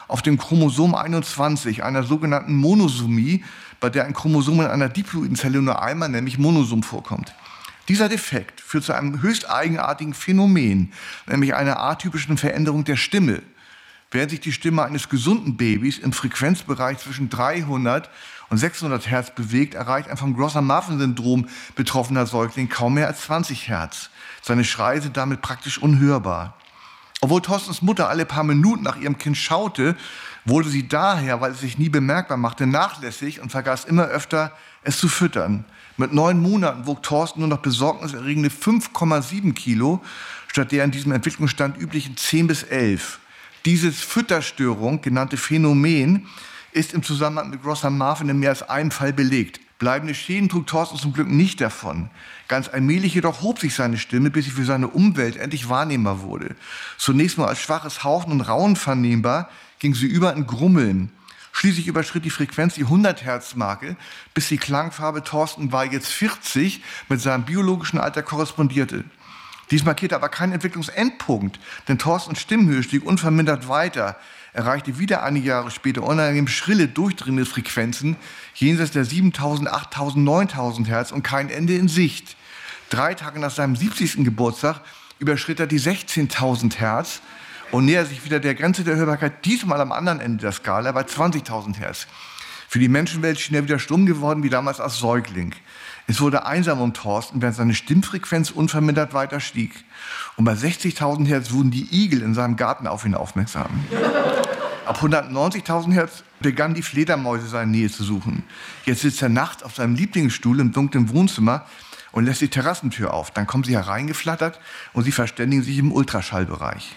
auf dem Chromosom einundzwanzig, einer sogenannten Monosomie, bei der ein Chromosom in einer Diploidenzelle nur einmal, nämlich Monosom, vorkommt. Dieser Defekt führt zu einem höchst eigenartigen Phänomen, nämlich einer atypischen Veränderung der Stimme. Während sich die Stimme eines gesunden Babys im Frequenzbereich zwischen dreihundert und sechshundert Hertz bewegt, erreicht ein vom Grosser-Marfan-Syndrom betroffener Säugling kaum mehr als zwanzig Hertz. Seine Schreie sind damit praktisch unhörbar. Obwohl Thorstens Mutter alle paar Minuten nach ihrem Kind schaute, wurde sie daher, weil es sich nie bemerkbar machte, nachlässig und vergaß immer öfter, es zu füttern. Mit neun Monaten wog Thorsten nur noch besorgniserregende fünf Komma sieben Kilo, statt der in diesem Entwicklungsstand üblichen zehn bis elf. Dieses Fütterstörung genannte Phänomen ist im Zusammenhang mit Grosser-Marfan in mehr als einem Fall belegt. Bleibende Schäden trug Thorsten zum Glück nicht davon. Ganz allmählich jedoch hob sich seine Stimme, bis sie für seine Umwelt endlich wahrnehmbar wurde. Zunächst nur als schwaches Hauchen und Raunen vernehmbar, ging sie über in Grummeln. Schließlich überschritt die Frequenz die hundert Hertz Marke, bis die Klangfarbe Thorsten war jetzt vierzig mit seinem biologischen Alter korrespondierte. Dies markierte aber keinen Entwicklungsendpunkt, denn Thorstens Stimmhöhe stieg unvermindert weiter, erreichte wieder einige Jahre später unangenehm schrille, durchdringende Frequenzen jenseits der siebentausend, achttausend, neuntausend Hertz und kein Ende in Sicht. Drei Tage nach seinem siebzigsten Geburtstag überschritt er die sechzehntausend Hertz und näherte sich wieder der Grenze der Hörbarkeit, diesmal am anderen Ende der Skala bei zwanzigtausend Hertz. Für die Menschenwelt schien er wieder stumm geworden wie damals als Säugling. Es wurde einsam um Thorsten, während seine Stimmfrequenz unvermindert weiter stieg. Und bei sechzigtausend Hertz wurden die Igel in seinem Garten auf ihn aufmerksam. Ab hundertneunzigtausend Hertz begannen die Fledermäuse seine Nähe zu suchen. Jetzt sitzt er nachts auf seinem Lieblingsstuhl im dunklen Wohnzimmer und lässt die Terrassentür auf. Dann kommen sie hereingeflattert und sie verständigen sich im Ultraschallbereich.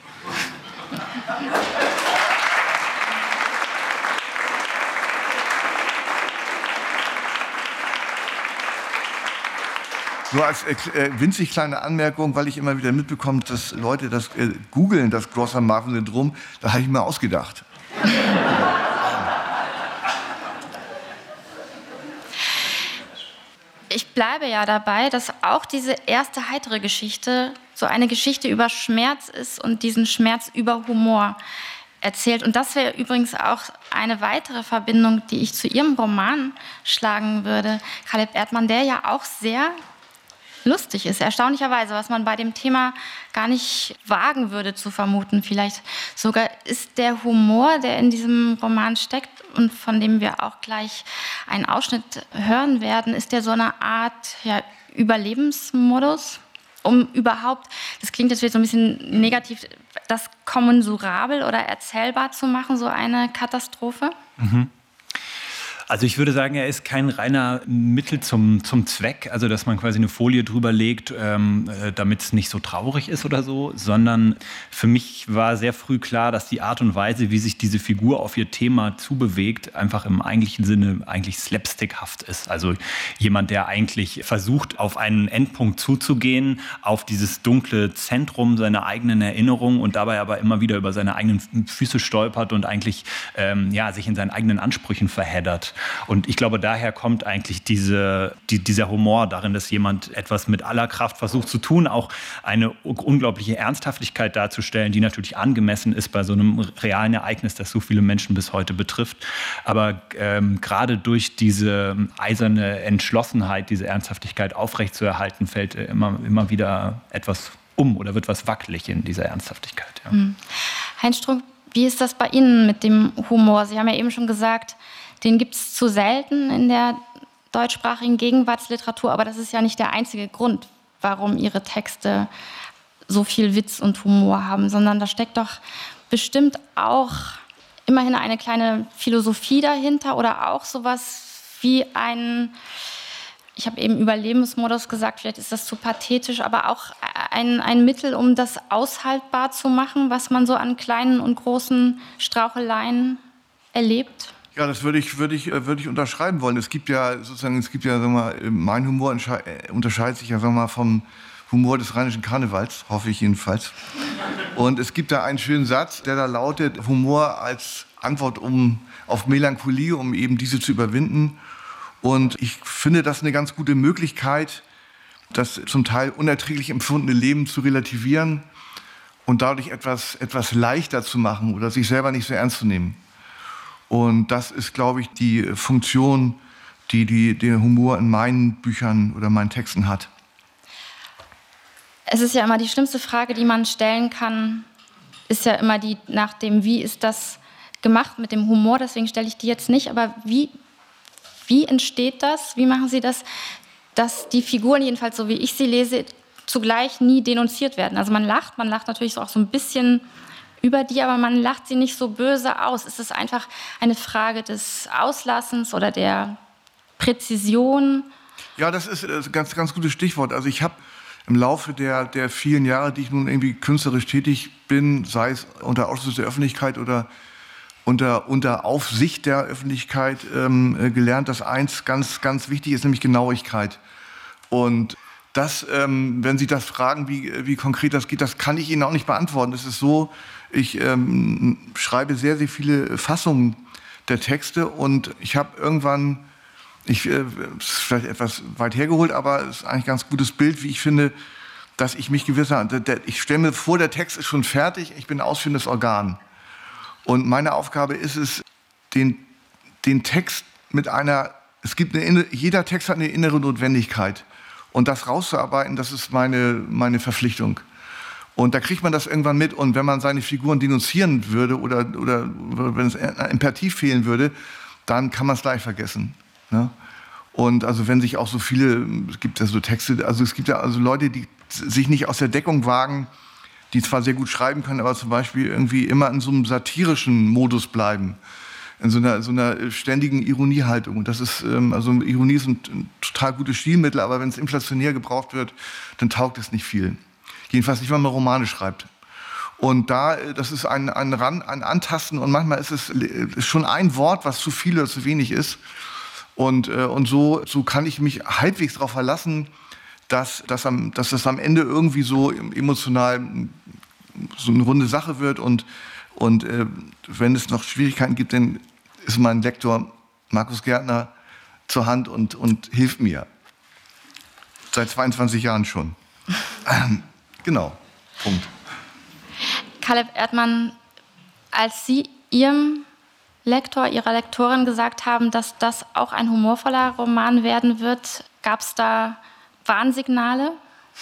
Nur als äh, winzig kleine Anmerkung, weil ich immer wieder mitbekomme, dass Leute das äh, googeln, das Grosser-Marfan-Syndrom, da habe ich mir ausgedacht. Ich bleibe ja dabei, dass auch diese erste heitere Geschichte so eine Geschichte über Schmerz ist und diesen Schmerz über Humor erzählt. Und das wäre übrigens auch eine weitere Verbindung, die ich zu Ihrem Roman schlagen würde, Caleb Erdmann, der ja auch sehr lustig ist, erstaunlicherweise, was man bei dem Thema gar nicht wagen würde zu vermuten. Vielleicht sogar ist der Humor, der in diesem Roman steckt und von dem wir auch gleich einen Ausschnitt hören werden, ist der so eine Art ja, Überlebensmodus, um überhaupt, das klingt jetzt wieder so ein bisschen negativ, das kommensurabel oder erzählbar zu machen, so eine Katastrophe? Mhm. Also ich würde sagen, er ist kein reiner Mittel zum, zum Zweck, also dass man quasi eine Folie drüber legt, ähm, damit es nicht so traurig ist oder so, sondern für mich war sehr früh klar, dass die Art und Weise, wie sich diese Figur auf ihr Thema zubewegt, einfach im eigentlichen Sinne eigentlich slapstickhaft ist. Also jemand, der eigentlich versucht, auf einen Endpunkt zuzugehen, auf dieses dunkle Zentrum seiner eigenen Erinnerung und dabei aber immer wieder über seine eigenen Füße stolpert und eigentlich ähm, ja, sich in seinen eigenen Ansprüchen verheddert. Und ich glaube, daher kommt eigentlich diese, die, dieser Humor darin, dass jemand etwas mit aller Kraft versucht zu tun, auch eine unglaubliche Ernsthaftigkeit darzustellen, die natürlich angemessen ist bei so einem realen Ereignis, das so viele Menschen bis heute betrifft. Aber ähm, gerade durch diese eiserne Entschlossenheit, diese Ernsthaftigkeit aufrechtzuerhalten, fällt immer, immer wieder etwas um oder wird was wackelig in dieser Ernsthaftigkeit. Ja. Mhm. Heinz Strunk, wie ist das bei Ihnen mit dem Humor? Sie haben ja eben schon gesagt, den gibt es zu selten in der deutschsprachigen Gegenwartsliteratur, aber das ist ja nicht der einzige Grund, warum Ihre Texte so viel Witz und Humor haben, sondern da steckt doch bestimmt auch immerhin eine kleine Philosophie dahinter oder auch sowas wie ein, ich habe eben Überlebensmodus gesagt, vielleicht ist das zu pathetisch, aber auch ein, ein Mittel, um das aushaltbar zu machen, was man so an kleinen und großen Straucheleien erlebt. Ja, das würde ich, würde ich, würde ich unterschreiben wollen. Es gibt ja sozusagen, es gibt ja, sagen wir mal, mein Humor unterscheidet sich ja, sagen wir mal, vom Humor des Rheinischen Karnevals, hoffe ich jedenfalls. Und es gibt da einen schönen Satz, der da lautet: Humor als Antwort um, auf Melancholie, um eben diese zu überwinden. Und ich finde das eine ganz gute Möglichkeit, das zum Teil unerträglich empfundene Leben zu relativieren und dadurch etwas, etwas leichter zu machen oder sich selber nicht so ernst zu nehmen. Und das ist, glaube ich, die Funktion, die, die der Humor in meinen Büchern oder meinen Texten hat. Es ist ja immer die schlimmste Frage, die man stellen kann, ist ja immer die nach dem, wie ist das gemacht mit dem Humor, deswegen stelle ich die jetzt nicht, aber wie, wie entsteht das, wie machen Sie das, dass die Figuren, jedenfalls so wie ich sie lese, zugleich nie denunziert werden? Also man lacht, man lacht natürlich auch so ein bisschen über die, aber man lacht sie nicht so böse aus. Ist es einfach eine Frage des Auslassens oder der Präzision? Ja, das ist ein ganz, ganz gutes Stichwort. Also ich habe im Laufe der, der vielen Jahre, die ich nun irgendwie künstlerisch tätig bin, sei es unter Ausschluss der Öffentlichkeit oder unter, unter Aufsicht der Öffentlichkeit, ähm, gelernt, dass eins ganz, ganz wichtig ist, nämlich Genauigkeit. Und das, ähm, wenn Sie das fragen, wie, wie konkret das geht, das kann ich Ihnen auch nicht beantworten. Es ist so, ich ähm, schreibe sehr, sehr viele Fassungen der Texte und ich habe irgendwann, ich, äh, ist vielleicht etwas weit hergeholt, aber es ist eigentlich ein ganz gutes Bild, wie ich finde, dass ich mich gewisser, ich stelle mir vor, der Text ist schon fertig, ich bin ein ausführendes Organ. Und meine Aufgabe ist es, den, den Text mit einer, es gibt eine, jeder Text hat eine innere Notwendigkeit. Und das rauszuarbeiten, das ist meine, meine Verpflichtung. Und da kriegt man das irgendwann mit. Und wenn man seine Figuren denunzieren würde oder, oder wenn es Empathie fehlen würde, dann kann man es gleich vergessen. Ne? Und also wenn sich auch so viele, es gibt ja so Texte, also es gibt ja also Leute, die sich nicht aus der Deckung wagen, die zwar sehr gut schreiben können, aber zum Beispiel irgendwie immer in so einem satirischen Modus bleiben. In so einer, so einer ständigen Ironiehaltung. Und das ist, ähm, also Ironie ist ein, ein total gutes Stilmittel, aber wenn es inflationär gebraucht wird, dann taugt es nicht viel. Jedenfalls nicht, wenn man Romane schreibt. Und da, das ist ein, ein, Ran, ein Antasten und manchmal ist es ist schon ein Wort, was zu viel oder zu wenig ist. Und, äh, und so, so kann ich mich halbwegs darauf verlassen, dass, dass, am, dass das am Ende irgendwie so emotional so eine runde Sache wird. Und, und äh, wenn es noch Schwierigkeiten gibt, dann ist mein Lektor Markus Gärtner zur Hand und, und hilft mir. Seit zweiundzwanzig Jahren schon. Ähm, genau, Punkt. Kaleb Erdmann, als Sie Ihrem Lektor, Ihrer Lektorin gesagt haben, dass das auch ein humorvoller Roman werden wird, gab es da Warnsignale?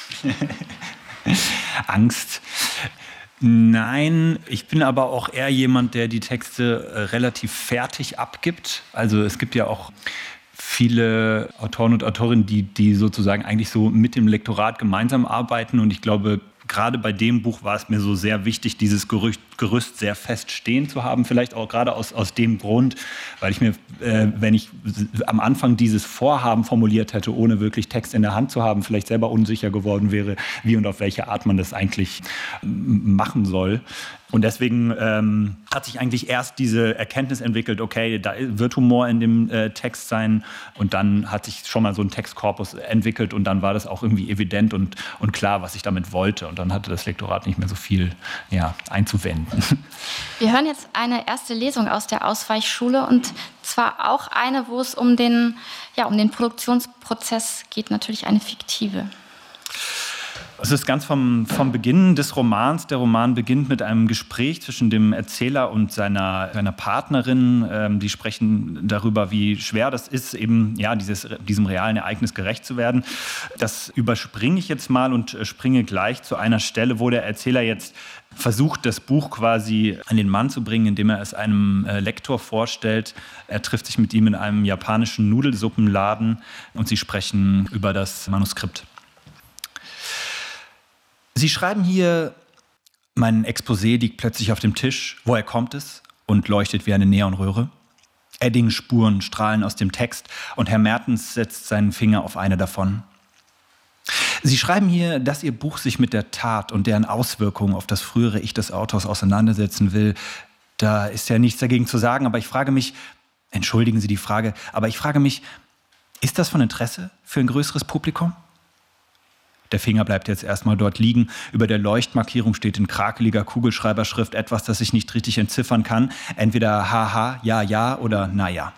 Angst. Nein, ich bin aber auch eher jemand, der die Texte äh, relativ fertig abgibt. Also es gibt ja auch viele Autoren und Autorinnen, die, die sozusagen eigentlich so mit dem Lektorat gemeinsam arbeiten. Und ich glaube, gerade bei dem Buch war es mir so sehr wichtig, dieses Gerüst, Gerüst sehr fest stehen zu haben. Vielleicht auch gerade aus, aus dem Grund, weil ich mir, äh, wenn ich am Anfang dieses Vorhaben formuliert hätte, ohne wirklich Text in der Hand zu haben, vielleicht selber unsicher geworden wäre, wie und auf welche Art man das eigentlich machen soll. Und deswegen ähm, hat sich eigentlich erst diese Erkenntnis entwickelt, okay, da wird Humor in dem äh, Text sein. Und dann hat sich schon mal so ein Textkorpus entwickelt und dann war das auch irgendwie evident und, und klar, was ich damit wollte. Und dann hatte das Lektorat nicht mehr so viel ja, einzuwenden. Wir hören jetzt eine erste Lesung aus der Ausweichschule und zwar auch eine, wo es um den, ja, um den Produktionsprozess geht, natürlich eine fiktive. Es ist ganz vom, vom Beginn des Romans. Der Roman beginnt mit einem Gespräch zwischen dem Erzähler und seiner, seiner Partnerin. Ähm, die sprechen darüber, wie schwer das ist, eben ja, dieses, diesem realen Ereignis gerecht zu werden. Das überspringe ich jetzt mal und springe gleich zu einer Stelle, wo der Erzähler jetzt versucht, das Buch quasi an den Mann zu bringen, indem er es einem äh, Lektor vorstellt. Er trifft sich mit ihm in einem japanischen Nudelsuppenladen und sie sprechen über das Manuskript. Sie schreiben hier, mein Exposé liegt plötzlich auf dem Tisch. Woher kommt es? Und leuchtet wie eine Neonröhre. Edding-Spuren strahlen aus dem Text und Herr Mertens setzt seinen Finger auf eine davon. Sie schreiben hier, dass Ihr Buch sich mit der Tat und deren Auswirkungen auf das frühere Ich des Autors auseinandersetzen will. Da ist ja nichts dagegen zu sagen, aber ich frage mich, entschuldigen Sie die Frage, aber ich frage mich, ist das von Interesse für ein größeres Publikum? Der Finger bleibt jetzt erstmal dort liegen. Über der Leuchtmarkierung steht in krakeliger Kugelschreiberschrift etwas, das ich nicht richtig entziffern kann. Entweder haha, ja, ja oder naja.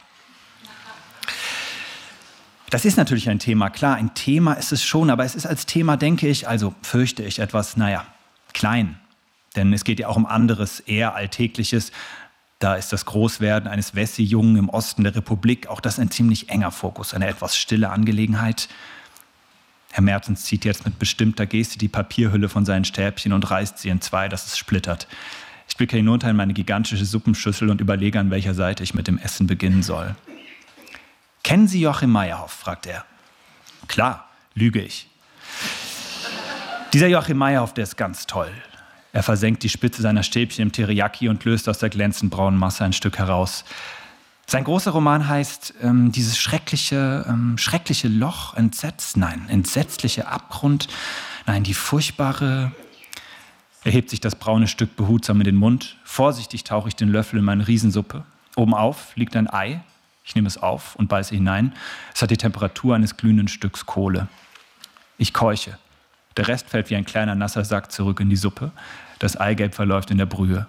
Das ist natürlich ein Thema, klar, ein Thema ist es schon, aber es ist als Thema, denke ich, also fürchte ich, etwas, naja, klein. Denn es geht ja auch um anderes, eher Alltägliches. Da ist das Großwerden eines Wessi-Jungen im Osten der Republik auch das ein ziemlich enger Fokus, eine etwas stille Angelegenheit. Herr Mertens zieht jetzt mit bestimmter Geste die Papierhülle von seinen Stäbchen und reißt sie in zwei, dass es splittert. Ich blicke hinunter in meine gigantische Suppenschüssel und überlege, an welcher Seite ich mit dem Essen beginnen soll. »Kennen Sie Joachim Meyerhoff?« fragt er. »Klar, lüge ich.« Dieser Joachim Meyerhoff, der ist ganz toll. Er versenkt die Spitze seiner Stäbchen im Teriyaki und löst aus der glänzend braunen Masse ein Stück heraus. Sein großer Roman heißt ähm, dieses schreckliche, ähm, schreckliche Loch, Entsetz, nein, entsetzliche Abgrund, nein, die furchtbare... Er hebt sich das braune Stück behutsam in den Mund. Vorsichtig tauche ich den Löffel in meine Riesensuppe. Obenauf liegt ein Ei. Ich nehme es auf und beiße hinein. Es hat die Temperatur eines glühenden Stücks Kohle. Ich keuche. Der Rest fällt wie ein kleiner nasser Sack zurück in die Suppe. Das Eigelb verläuft in der Brühe.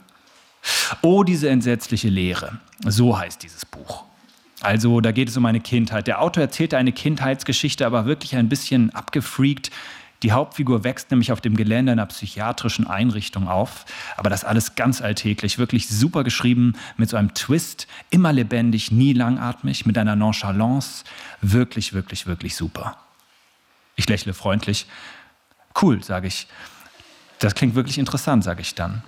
Oh, diese entsetzliche Leere. So heißt dieses Buch. Also, da geht es um eine Kindheit. Der Autor erzählte eine Kindheitsgeschichte, aber wirklich ein bisschen abgefreakt. Die Hauptfigur wächst nämlich auf dem Gelände einer psychiatrischen Einrichtung auf. Aber das alles ganz alltäglich, wirklich super geschrieben, mit so einem Twist, immer lebendig, nie langatmig, mit einer Nonchalance. Wirklich, wirklich, wirklich super. Ich lächle freundlich. Cool, sage ich. Das klingt wirklich interessant, sage ich dann.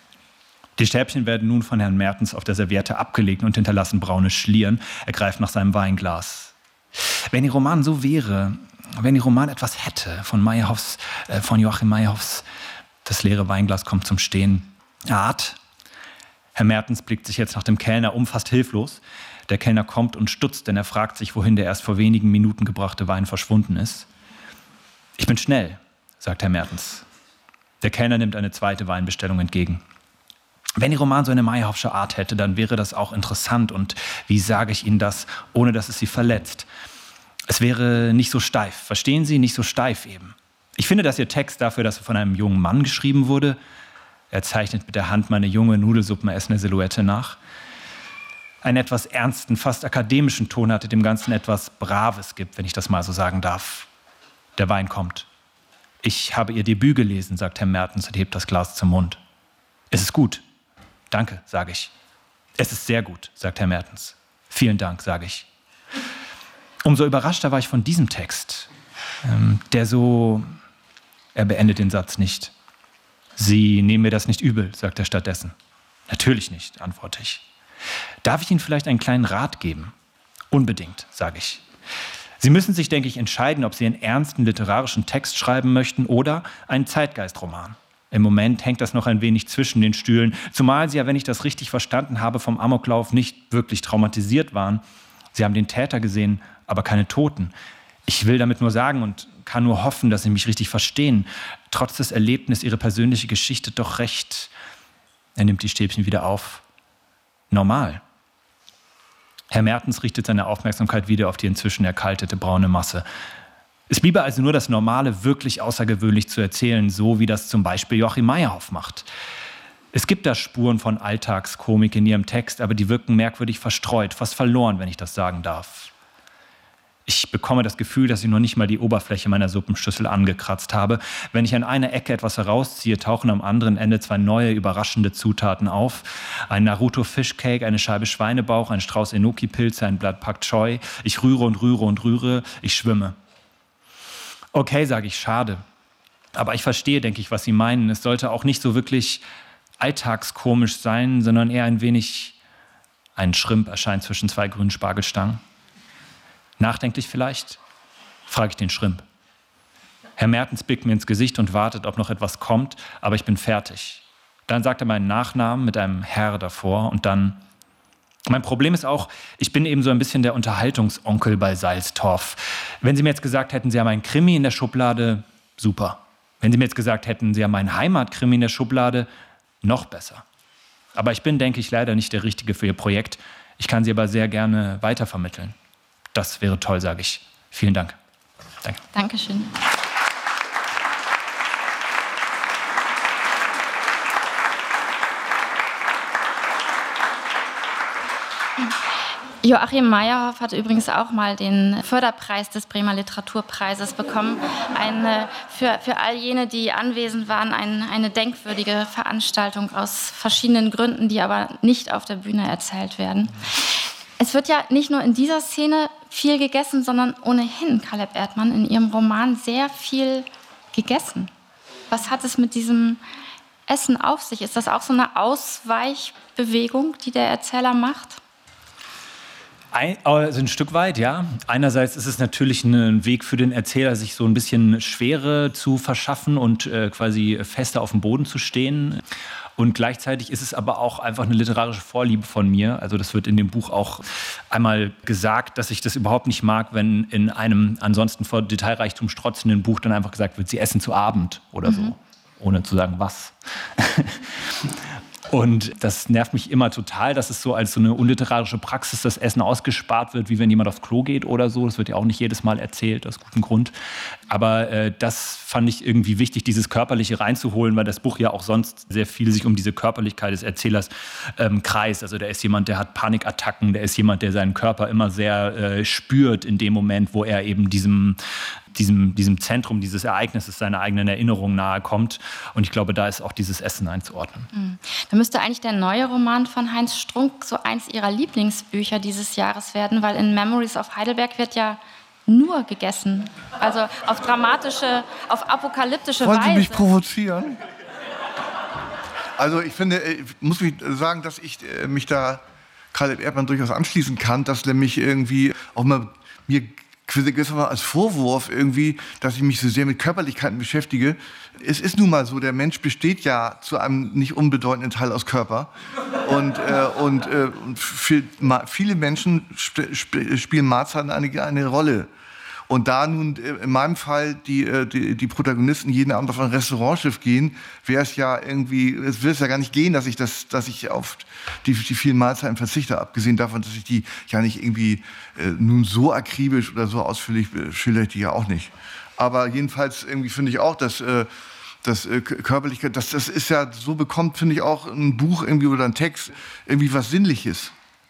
Die Stäbchen werden nun von Herrn Mertens auf der Serviette abgelegt und hinterlassen braune Schlieren. Er greift nach seinem Weinglas. Wenn Ihr Roman so wäre, wenn Ihr Roman etwas hätte von Meyerhoffs, äh, von Joachim Meyerhoffs, das leere Weinglas kommt zum Stehen. Art. Herr Mertens blickt sich jetzt nach dem Kellner um, fast hilflos. Der Kellner kommt und stutzt, denn er fragt sich, wohin der erst vor wenigen Minuten gebrachte Wein verschwunden ist. Ich bin schnell, sagt Herr Mertens. Der Kellner nimmt eine zweite Weinbestellung entgegen. Wenn Ihr Roman so eine Meyerhoffsche Art hätte, dann wäre das auch interessant. Und wie sage ich Ihnen das, ohne dass es Sie verletzt? Es wäre nicht so steif. Verstehen Sie? Nicht so steif eben. Ich finde, dass Ihr Text dafür, dass er von einem jungen Mann geschrieben wurde, er zeichnet mit der Hand meine junge, nudelsuppenessende Silhouette nach, einen etwas ernsten, fast akademischen Ton hatte, dem Ganzen etwas Braves gibt, wenn ich das mal so sagen darf. Der Wein kommt. Ich habe Ihr Debüt gelesen, sagt Herr Mertens und hebt das Glas zum Mund. Es ist gut. Danke, sage ich. Es ist sehr gut, sagt Herr Mertens. Vielen Dank, sage ich. Umso überraschter war ich von diesem Text, ähm, der so... Er beendet den Satz nicht. Sie nehmen mir das nicht übel, sagt er stattdessen. Natürlich nicht, antworte ich. Darf ich Ihnen vielleicht einen kleinen Rat geben? Unbedingt, sage ich. Sie müssen sich, denke ich, entscheiden, ob Sie einen ernsten literarischen Text schreiben möchten oder einen Zeitgeistroman. Im Moment hängt das noch ein wenig zwischen den Stühlen, zumal Sie ja, wenn ich das richtig verstanden habe, vom Amoklauf nicht wirklich traumatisiert waren. Sie haben den Täter gesehen, aber keine Toten. Ich will damit nur sagen und kann nur hoffen, dass Sie mich richtig verstehen. Trotz des Erlebnisses Ihre persönliche Geschichte doch recht, er nimmt die Stäbchen wieder auf, normal. Herr Mertens richtet seine Aufmerksamkeit wieder auf die inzwischen erkaltete braune Masse. Es bliebe also nur das Normale wirklich außergewöhnlich zu erzählen, so wie das zum Beispiel Joachim Meyerhoff macht. Es gibt da Spuren von Alltagskomik in ihrem Text, aber die wirken merkwürdig verstreut, fast verloren, wenn ich das sagen darf. Ich bekomme das Gefühl, dass ich noch nicht mal die Oberfläche meiner Suppenschüssel angekratzt habe. Wenn ich an einer Ecke etwas herausziehe, tauchen am anderen Ende zwei neue, überraschende Zutaten auf. Ein Naruto-Fischcake, eine Scheibe Schweinebauch, ein Strauß Enoki-Pilze, ein Blatt Pak Choi. Ich rühre und rühre und rühre, ich schwimme. Okay, sage ich, schade. Aber ich verstehe, denke ich, was Sie meinen. Es sollte auch nicht so wirklich alltagskomisch sein, sondern eher ein wenig... Ein Schrimp erscheint zwischen zwei grünen Spargelstangen. Nachdenklich vielleicht? Frage ich den Schrimp. Herr Mertens blickt mir ins Gesicht und wartet, ob noch etwas kommt, aber ich bin fertig. Dann sagt er meinen Nachnamen mit einem Herr davor und dann... Mein Problem ist auch, ich bin eben so ein bisschen der Unterhaltungsonkel bei Salztorf. Wenn Sie mir jetzt gesagt hätten, Sie haben einen Krimi in der Schublade, super. Wenn Sie mir jetzt gesagt hätten, Sie haben einen Heimatkrimi in der Schublade, noch besser. Aber ich bin, denke ich, leider nicht der Richtige für Ihr Projekt. Ich kann Sie aber sehr gerne weitervermitteln. Das wäre toll, sage ich. Vielen Dank. Danke. Dankeschön. Joachim Meyerhoff hat übrigens auch mal den Förderpreis des Bremer Literaturpreises bekommen. Eine, für, für all jene, die anwesend waren, ein, eine denkwürdige Veranstaltung aus verschiedenen Gründen, die aber nicht auf der Bühne erzählt werden. Es wird ja nicht nur in dieser Szene viel gegessen, sondern ohnehin, Caleb Erdmann, in ihrem Roman sehr viel gegessen. Was hat es mit diesem Essen auf sich? Ist das auch so eine Ausweichbewegung, die der Erzähler macht? Ein, also ein Stück weit, ja. Einerseits ist es natürlich ein Weg für den Erzähler, sich so ein bisschen Schwere zu verschaffen und äh, quasi fester auf dem Boden zu stehen. Und gleichzeitig ist es aber auch einfach eine literarische Vorliebe von mir. Also das wird in dem Buch auch einmal gesagt, dass ich das überhaupt nicht mag, wenn in einem ansonsten vor Detailreichtum strotzenden Buch dann einfach gesagt wird, sie essen zu Abend oder mhm. so, ohne zu sagen, was. Und das nervt mich immer total, dass es so als so eine unliterarische Praxis das Essen ausgespart wird, wie wenn jemand aufs Klo geht oder so. Das wird ja auch nicht jedes Mal erzählt, aus gutem Grund. Aber äh, das fand ich irgendwie wichtig, dieses Körperliche reinzuholen, weil das Buch ja auch sonst sehr viel sich um diese Körperlichkeit des Erzählers ähm, kreist. Also der ist jemand, der hat Panikattacken, der ist jemand, der seinen Körper immer sehr äh, spürt in dem Moment, wo er eben diesem Diesem, diesem Zentrum dieses Ereignisses seiner eigenen Erinnerung nahe kommt. Und ich glaube, da ist auch dieses Essen einzuordnen. Mhm. Da müsste eigentlich der neue Roman von Heinz Strunk so eins Ihrer Lieblingsbücher dieses Jahres werden, weil in Memories of Heidelberg wird ja nur gegessen. Also auf dramatische, auf apokalyptische Wollen Weise. Sie mich provozieren? Also ich finde, ich muss mich sagen, dass ich mich da Caleb Erdmann durchaus anschließen kann, dass er mich irgendwie auch mal mir als Vorwurf irgendwie, dass ich mich so sehr mit Körperlichkeiten beschäftige. Es ist nun mal so, der Mensch besteht ja zu einem nicht unbedeutenden Teil aus Körper. Und, äh, und, äh, und für, ma, viele Menschen sp sp spielen Mahlzeiten eine, eine Rolle. Und da nun in meinem Fall die, die, die Protagonisten jeden Abend auf ein Restaurantschiff gehen, wäre es ja irgendwie, es wird es ja gar nicht gehen, dass ich, das, dass ich auf die, die vielen Mahlzeiten verzichte, abgesehen davon, dass ich die ja nicht irgendwie äh, nun so akribisch oder so ausführlich schildere, die ja auch nicht. Aber jedenfalls irgendwie finde ich auch, dass äh, das äh, Körperlichkeit, das, das ist ja, so bekommt, finde ich auch ein Buch irgendwie oder ein Text irgendwie was Sinnliches.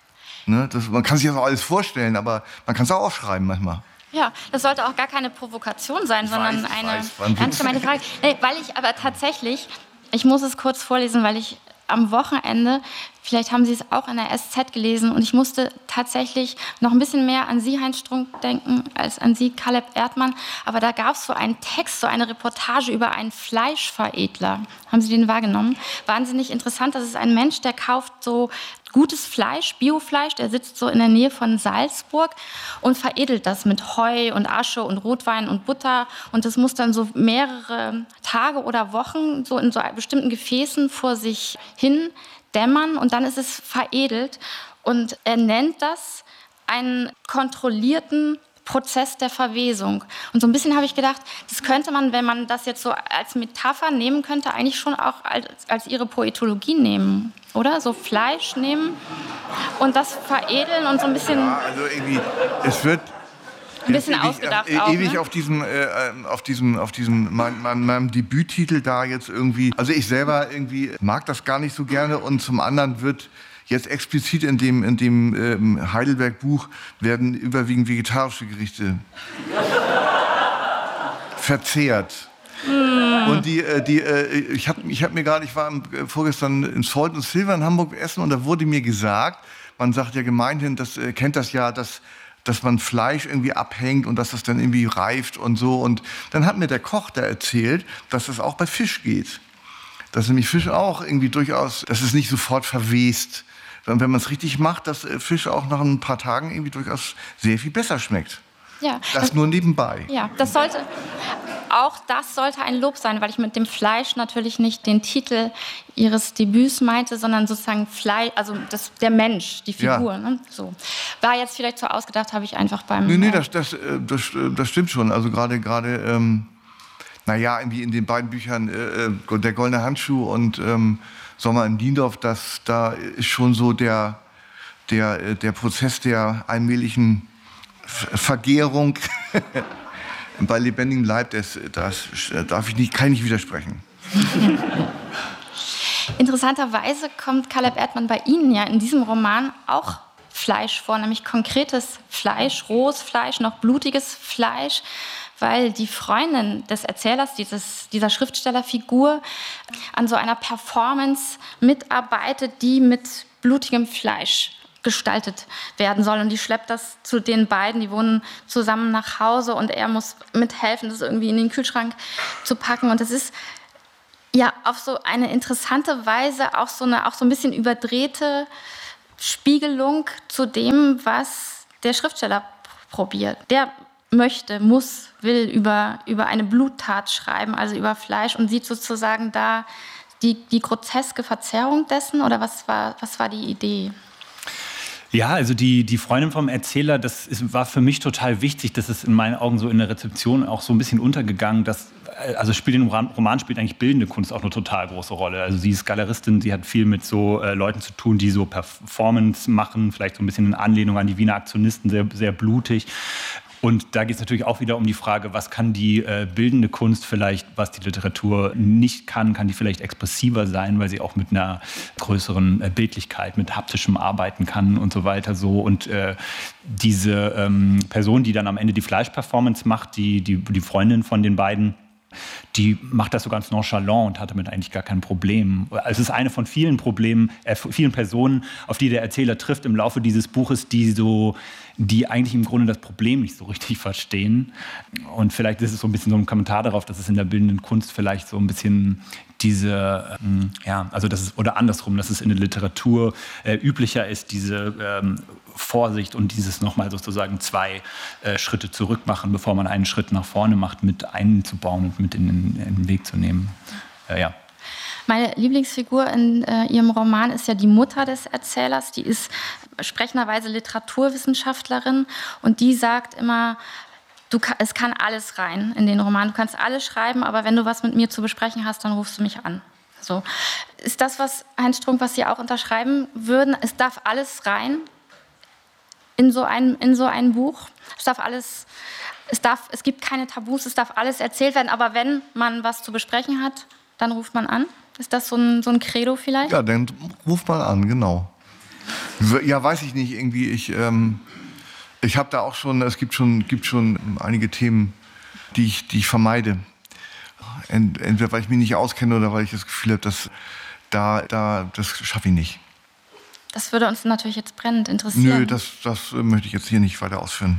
Ne? Das, man kann sich das auch alles vorstellen, aber man kann es auch aufschreiben manchmal. Ja, das sollte auch gar keine Provokation sein, ich sondern weiß, eine weiß, ernst gemeinte Frage. Nee, weil ich aber tatsächlich, ich muss es kurz vorlesen, weil ich am Wochenende, vielleicht haben Sie es auch in der S Z gelesen, und ich musste tatsächlich noch ein bisschen mehr an Sie, Heinz Strunk, denken, als an Sie, Caleb Erdmann. Aber da gab es so einen Text, so eine Reportage über einen Fleischveredler. Haben Sie den wahrgenommen? Wahnsinnig interessant. Das ist ein Mensch, der kauft so gutes Fleisch, Biofleisch, der sitzt so in der Nähe von Salzburg und veredelt das mit Heu und Asche und Rotwein und Butter. Und das muss dann so mehrere Tage oder Wochen so in so bestimmten Gefäßen vor sich hin dämmern und dann ist es veredelt. Und er nennt das einen kontrollierten Prozess der Verwesung. Und so ein bisschen habe ich gedacht, das könnte man, wenn man das jetzt so als Metapher nehmen könnte, eigentlich schon auch als, als ihre Poetologie nehmen, oder? So Fleisch nehmen und das veredeln und so ein bisschen... Ja, also irgendwie, es wird... Ein bisschen ewig, ausgedacht äh, auch, ewig ne? auf diesem, äh, auf diesem, auf diesem, mein, mein, meinem Debüttitel da jetzt irgendwie. Also ich selber irgendwie mag das gar nicht so gerne und zum anderen wird jetzt explizit in dem, in dem ähm, Heidelberg-Buch werden überwiegend vegetarische Gerichte verzehrt. Mm. Und die, äh, die, äh, ich habe, ich habe mir gerade, ich war am, äh, vorgestern in Salt und Silver in Hamburg essen und da wurde mir gesagt, man sagt ja gemeinhin, das äh, kennt das ja, dass dass man Fleisch irgendwie abhängt und dass das dann irgendwie reift und so. Und dann hat mir der Koch da erzählt, dass das auch bei Fisch geht. Dass nämlich Fisch auch irgendwie durchaus, dass es nicht sofort verwest. Sondern wenn man es richtig macht, dass Fisch auch nach ein paar Tagen irgendwie durchaus sehr viel besser schmeckt. Ja, das, das nur nebenbei. Ja, das sollte, auch das sollte ein Lob sein, weil ich mit dem Fleisch natürlich nicht den Titel Ihres Debüts meinte, sondern sozusagen Fleisch, also das, der Mensch, die Figur. Ja. Ne? So. War jetzt vielleicht so ausgedacht, habe ich einfach beim... Nee, nee, das, das, das, das stimmt schon. Also gerade, gerade ähm, naja, irgendwie in den beiden Büchern äh, Der goldene Handschuh und ähm, Sommer in Niendorf, das, da ist schon so der, der, der Prozess der allmählichen Vergärung bei lebendigem Leib, das, das darf ich nicht, kann ich nicht widersprechen. Interessanterweise kommt Caleb Erdmann bei Ihnen ja in diesem Roman auch Fleisch vor, nämlich konkretes Fleisch, rohes Fleisch, noch blutiges Fleisch, weil die Freundin des Erzählers, dieses, dieser Schriftstellerfigur, an so einer Performance mitarbeitet, die mit blutigem Fleisch gestaltet werden soll. Und die schleppt das zu den beiden, die wohnen zusammen nach Hause und er muss mithelfen, das irgendwie in den Kühlschrank zu packen. Und das ist ja auf so eine interessante Weise auch so, eine, auch so ein bisschen überdrehte Spiegelung zu dem, was der Schriftsteller probiert. Der möchte, muss, will über, über eine Bluttat schreiben, also über Fleisch, und sieht sozusagen da die, die groteske Verzerrung dessen, oder was war, was war die Idee? Ja, also die, die Freundin vom Erzähler, das ist, war für mich total wichtig. Das ist in meinen Augen so in der Rezeption auch so ein bisschen untergegangen. Dass, also spielt im Roman spielt eigentlich bildende Kunst auch eine total große Rolle. Also sie ist Galeristin, sie hat viel mit so äh, Leuten zu tun, die so Performance machen, vielleicht so ein bisschen in Anlehnung an die Wiener Aktionisten, sehr, sehr blutig. Und da geht es natürlich auch wieder um die Frage, was kann die äh, bildende Kunst vielleicht, was die Literatur nicht kann, kann die vielleicht expressiver sein, weil sie auch mit einer größeren äh, Bildlichkeit, mit haptischem arbeiten kann und so weiter so. Und äh, diese ähm, Person, die dann am Ende die Fleischperformance macht, die, die, die Freundin von den beiden, die macht das so ganz nonchalant und hat damit eigentlich gar kein Problem. Es ist eine von vielen Problemen, äh, vielen Personen, auf die der Erzähler trifft im Laufe dieses Buches, die so, die eigentlich im Grunde das Problem nicht so richtig verstehen. Und vielleicht ist es so ein bisschen so ein Kommentar darauf, dass es in der bildenden Kunst vielleicht so ein bisschen diese, ähm, ja, also das ist, oder andersrum, dass es in der Literatur äh, üblicher ist, diese ähm, Vorsicht und dieses nochmal sozusagen zwei äh, Schritte zurück machen, bevor man einen Schritt nach vorne macht, mit einzubauen und mit in den, in den Weg zu nehmen. Äh, ja. Meine Lieblingsfigur in äh, ihrem Roman ist ja die Mutter des Erzählers. Die ist sprechenderweise Literaturwissenschaftlerin und die sagt immer, du, es kann alles rein in den Roman. Du kannst alles schreiben, aber wenn du was mit mir zu besprechen hast, dann rufst du mich an. So. Ist das, was Heinz Strunk, was Sie auch unterschreiben würden? Es darf alles rein in so ein, in so ein Buch. Es darf alles, es darf, es gibt keine Tabus, es darf alles erzählt werden. Aber wenn man was zu besprechen hat, dann ruft man an. Ist das so ein, so ein Credo vielleicht? Ja, dann ruft mal an, genau. Ja, weiß ich nicht, irgendwie, ich, ähm, ich habe da auch schon, es gibt schon, gibt schon einige Themen, die ich, die ich vermeide. Entweder weil ich mich nicht auskenne oder weil ich das Gefühl habe, dass da, da, das schaffe ich nicht. Das würde uns natürlich jetzt brennend interessieren. Nö, das, das möchte ich jetzt hier nicht weiter ausführen.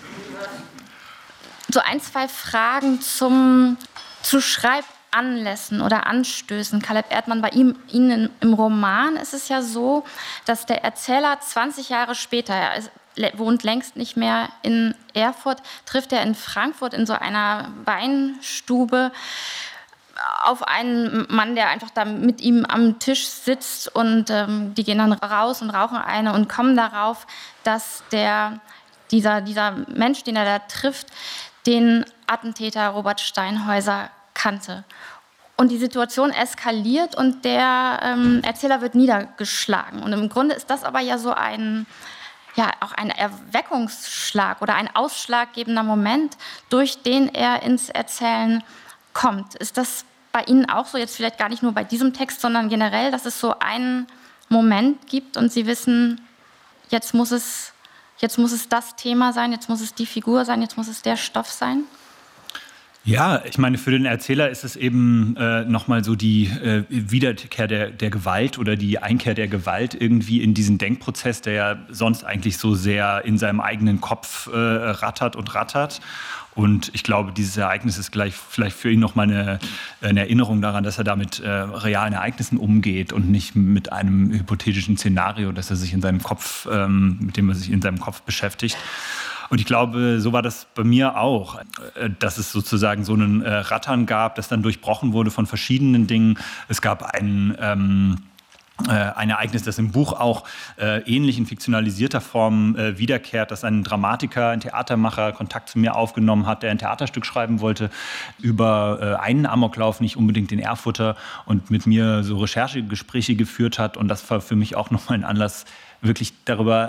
So ein, zwei Fragen zum, zu Schreibanlässen oder Anstößen. Caleb Erdmann, bei ihm, Ihnen im Roman ist es ja so, dass der Erzähler zwanzig Jahre später, er ist, wohnt längst nicht mehr in Erfurt, trifft er in Frankfurt in so einer Weinstube auf einen Mann, der einfach da mit ihm am Tisch sitzt, und ähm, die gehen dann raus und rauchen eine und kommen darauf, dass der, dieser, dieser Mensch, den er da trifft, den Attentäter Robert Steinhäuser kannte. Und die Situation eskaliert und der ähm, Erzähler wird niedergeschlagen. Und im Grunde ist das aber ja so ein, ja, auch ein Erweckungsschlag oder ein ausschlaggebender Moment, durch den er ins Erzählen kommt. Ist das bei Ihnen auch so, jetzt vielleicht gar nicht nur bei diesem Text, sondern generell, dass es so einen Moment gibt und Sie wissen, jetzt muss es, jetzt muss es das Thema sein, jetzt muss es die Figur sein, jetzt muss es der Stoff sein? Ja, ich meine, für den Erzähler ist es eben äh, nochmal so die äh, Wiederkehr der, der Gewalt oder die Einkehr der Gewalt irgendwie in diesen Denkprozess, der ja sonst eigentlich so sehr in seinem eigenen Kopf äh, rattert und rattert. Und ich glaube, dieses Ereignis ist gleich vielleicht für ihn nochmal eine, eine Erinnerung daran, dass er da mit äh, realen Ereignissen umgeht und nicht mit einem hypothetischen Szenario, dass er sich in seinem Kopf, ähm, mit dem er sich in seinem Kopf beschäftigt. Und ich glaube, so war das bei mir auch, dass es sozusagen so einen äh, Rattern gab, das dann durchbrochen wurde von verschiedenen Dingen. Es gab einen ähm, ein Ereignis, das im Buch auch äh, ähnlich in fiktionalisierter Form äh, wiederkehrt, dass ein Dramatiker, ein Theatermacher Kontakt zu mir aufgenommen hat, der ein Theaterstück schreiben wollte über äh, einen Amoklauf, nicht unbedingt den Erfurter, und mit mir so Recherchegespräche geführt hat. Und das war für mich auch nochmal ein Anlass, wirklich darüber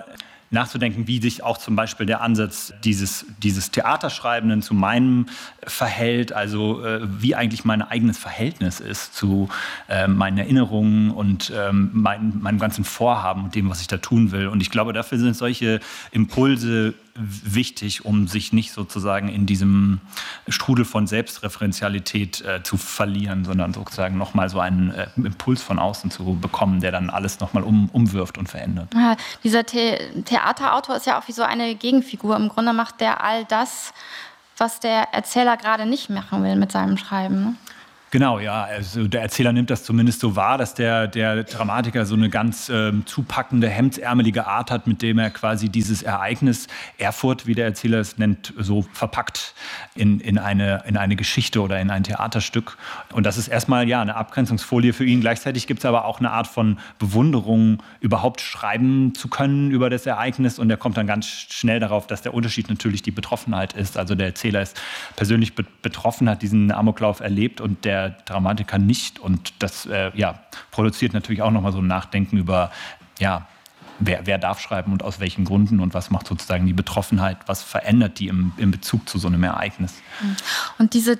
nachzudenken, wie sich auch zum Beispiel der Ansatz dieses, dieses Theaterschreibenden zu meinem verhält, also äh, wie eigentlich mein eigenes Verhältnis ist zu äh, meinen Erinnerungen und ähm, mein, meinem ganzen Vorhaben und dem, was ich da tun will. Und ich glaube, dafür sind solche Impulse wichtig, um sich nicht sozusagen in diesem Strudel von Selbstreferenzialität äh, zu verlieren, sondern sozusagen nochmal so einen äh, Impuls von außen zu bekommen, der dann alles nochmal um, umwirft und verändert. Ja, dieser The- Theaterautor ist ja auch wie so eine Gegenfigur. Im Grunde macht der all das, was der Erzähler gerade nicht machen will mit seinem Schreiben, ne? Genau, ja. Also der Erzähler nimmt das zumindest so wahr, dass der, der Dramatiker so eine ganz ähm, zupackende, hemdsärmelige Art hat, mit dem er quasi dieses Ereignis Erfurt, wie der Erzähler es nennt, so verpackt in, in, eine, in eine Geschichte oder in ein Theaterstück. Und das ist erstmal ja eine Abgrenzungsfolie für ihn. Gleichzeitig gibt es aber auch eine Art von Bewunderung, überhaupt schreiben zu können über das Ereignis. Und er kommt dann ganz schnell darauf, dass der Unterschied natürlich die Betroffenheit ist. Also der Erzähler ist persönlich be- betroffen, hat diesen Amoklauf erlebt und der Dramatiker nicht. Und das äh, ja, produziert natürlich auch nochmal so ein Nachdenken über, ja, wer, wer darf schreiben und aus welchen Gründen und was macht sozusagen die Betroffenheit, was verändert die im, im Bezug zu so einem Ereignis. Und diese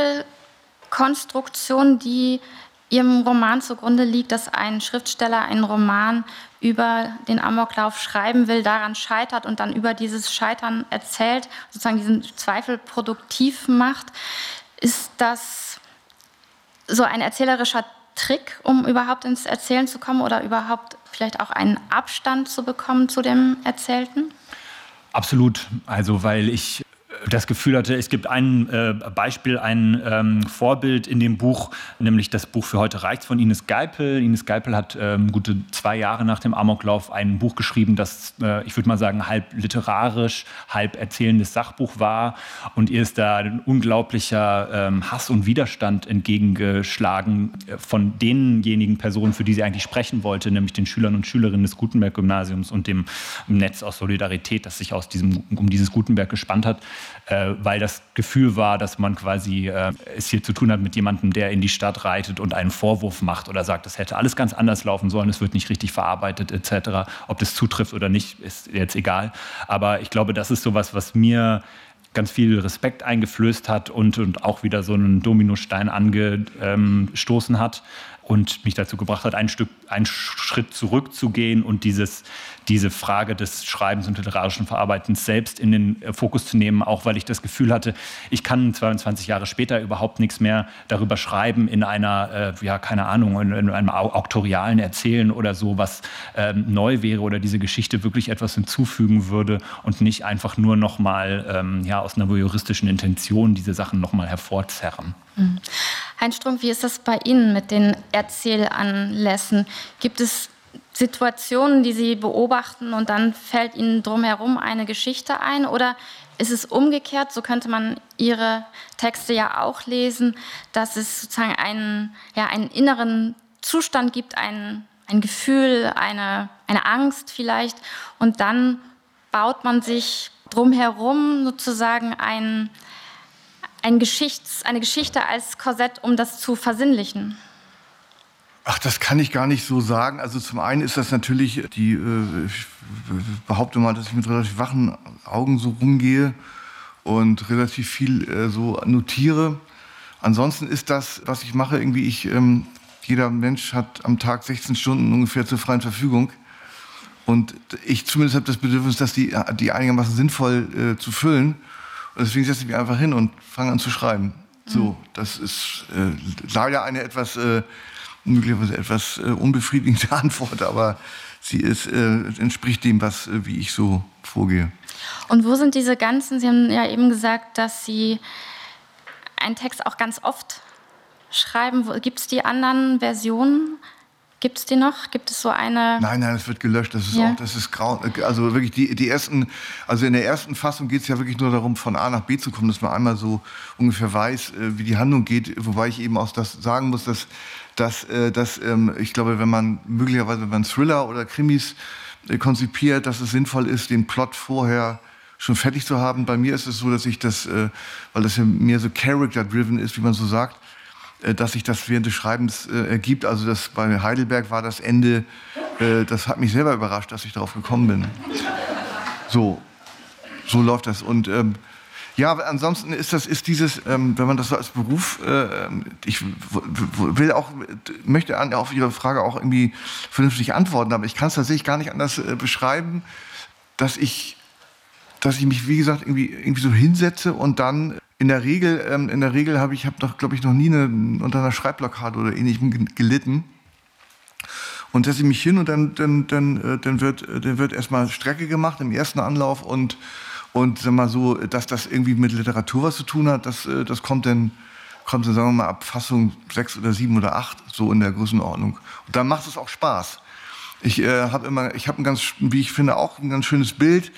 Doppelkonstruktion, die Ihrem Roman zugrunde liegt, dass ein Schriftsteller einen Roman über den Amoklauf schreiben will, daran scheitert und dann über dieses Scheitern erzählt, sozusagen diesen Zweifel produktiv macht, ist das so ein erzählerischer Trick, um überhaupt ins Erzählen zu kommen oder überhaupt vielleicht auch einen Abstand zu bekommen zu dem Erzählten? Absolut. Also weil ich das Gefühl hatte, es gibt ein äh, Beispiel, ein ähm, Vorbild in dem Buch, nämlich das Buch Für heute reicht's von Ines Geipel. Ines Geipel hat ähm, gute zwei Jahre nach dem Amoklauf ein Buch geschrieben, das, äh, ich würde mal sagen, halb literarisch, halb erzählendes Sachbuch war. Und ihr ist da ein unglaublicher ähm, Hass und Widerstand entgegengeschlagen äh, von denjenigen Personen, für die sie eigentlich sprechen wollte, nämlich den Schülern und Schülerinnen des Gutenberg-Gymnasiums und dem Netz aus Solidarität, das sich aus diesem, um dieses Gutenberg gespannt hat. Äh, weil das Gefühl war, dass man quasi äh, es hier zu tun hat mit jemandem, der in die Stadt reitet und einen Vorwurf macht oder sagt, es hätte alles ganz anders laufen sollen, es wird nicht richtig verarbeitet et cetera. Ob das zutrifft oder nicht, ist jetzt egal. Aber ich glaube, das ist sowas, was mir ganz viel Respekt eingeflößt hat und, und auch wieder so einen Dominostein angestoßen hat und mich dazu gebracht hat, ein Stück, einen Schritt zurückzugehen und dieses, diese Frage des Schreibens und literarischen Verarbeitens selbst in den Fokus zu nehmen, auch weil ich das Gefühl hatte, ich kann zweiundzwanzig Jahre später überhaupt nichts mehr darüber schreiben in einer, äh, ja, keine Ahnung, in, in einem auktorialen Erzählen oder so, was ähm, neu wäre oder diese Geschichte wirklich etwas hinzufügen würde und nicht einfach nur nochmal ähm, ja, aus einer voyeuristischen Intention diese Sachen nochmal hervorzerren. Mhm. Heinz Strunk, wie ist das bei Ihnen mit den Erzählanlässen? Gibt es Situationen, die Sie beobachten und dann fällt Ihnen drumherum eine Geschichte ein? Oder ist es umgekehrt, so könnte man Ihre Texte ja auch lesen, dass es sozusagen einen, ja, einen inneren Zustand gibt, ein, ein Gefühl, eine, eine Angst vielleicht und dann baut man sich drumherum sozusagen ein Ein Geschichts-, eine Geschichte als Korsett, um das zu versinnlichen? Ach, das kann ich gar nicht so sagen. Also zum einen ist das natürlich die, äh, ich behaupte mal, dass ich mit relativ wachen Augen so rumgehe und relativ viel äh, so notiere. Ansonsten ist das, was ich mache, irgendwie ich, ähm, jeder Mensch hat am Tag sechzehn Stunden ungefähr zur freien Verfügung. Und ich zumindest habe das Bedürfnis, dass die, die einigermaßen sinnvoll äh, zu füllen. Und deswegen setze ich mich einfach hin und fange an zu schreiben. So, das ist äh, leider eine etwas, äh, möglicherweise etwas äh, unbefriedigende Antwort, aber sie ist, äh, entspricht dem, was, äh, wie ich so vorgehe. Und wo sind diese ganzen, Sie haben ja eben gesagt, dass Sie einen Text auch ganz oft schreiben. Gibt es die anderen Versionen? Gibt es die noch? Gibt es so eine? Nein, nein, es wird gelöscht. Das ist ja. auch, das ist grau. Also wirklich die, die ersten, also in der ersten Fassung geht es ja wirklich nur darum, von A nach B zu kommen, dass man einmal so ungefähr weiß, wie die Handlung geht. Wobei ich eben auch das sagen muss, dass, dass, dass ähm, ich glaube, wenn man möglicherweise, wenn man Thriller oder Krimis äh, konzipiert, dass es sinnvoll ist, den Plot vorher schon fertig zu haben. Bei mir ist es so, dass ich das, äh, weil das ja mehr so character-driven ist, wie man so sagt, dass sich das während des Schreibens äh, ergibt. Also das, bei Heidelberg war das Ende, äh, das hat mich selber überrascht, dass ich darauf gekommen bin. So, so läuft das. Und ähm, ja, ansonsten ist das, ist dieses, ähm, wenn man das so als Beruf, äh, ich will auch, möchte auf Ihre Frage auch irgendwie vernünftig antworten, aber ich kann es tatsächlich gar nicht anders äh, beschreiben, dass ich, dass ich mich, wie gesagt, irgendwie, irgendwie so hinsetze und dann in der Regel, ähm, in der Regel habe ich, habe doch, glaube ich, noch nie eine, unter einer Schreibblockade oder ähnlichem gelitten. Und setze ich mich hin und dann, dann, dann, dann wird, dann wird erstmal Strecke gemacht im ersten Anlauf und Und sag mal so, dass das irgendwie mit Literatur was zu tun hat, das, das kommt dann, kommt dann, sagen wir mal, ab Fassung sechs oder sieben oder acht, so in der Größenordnung. Und dann macht es auch Spaß. Ich äh, habe immer, ich habe ein ganz, wie ich finde, auch ein ganz schönes Bild.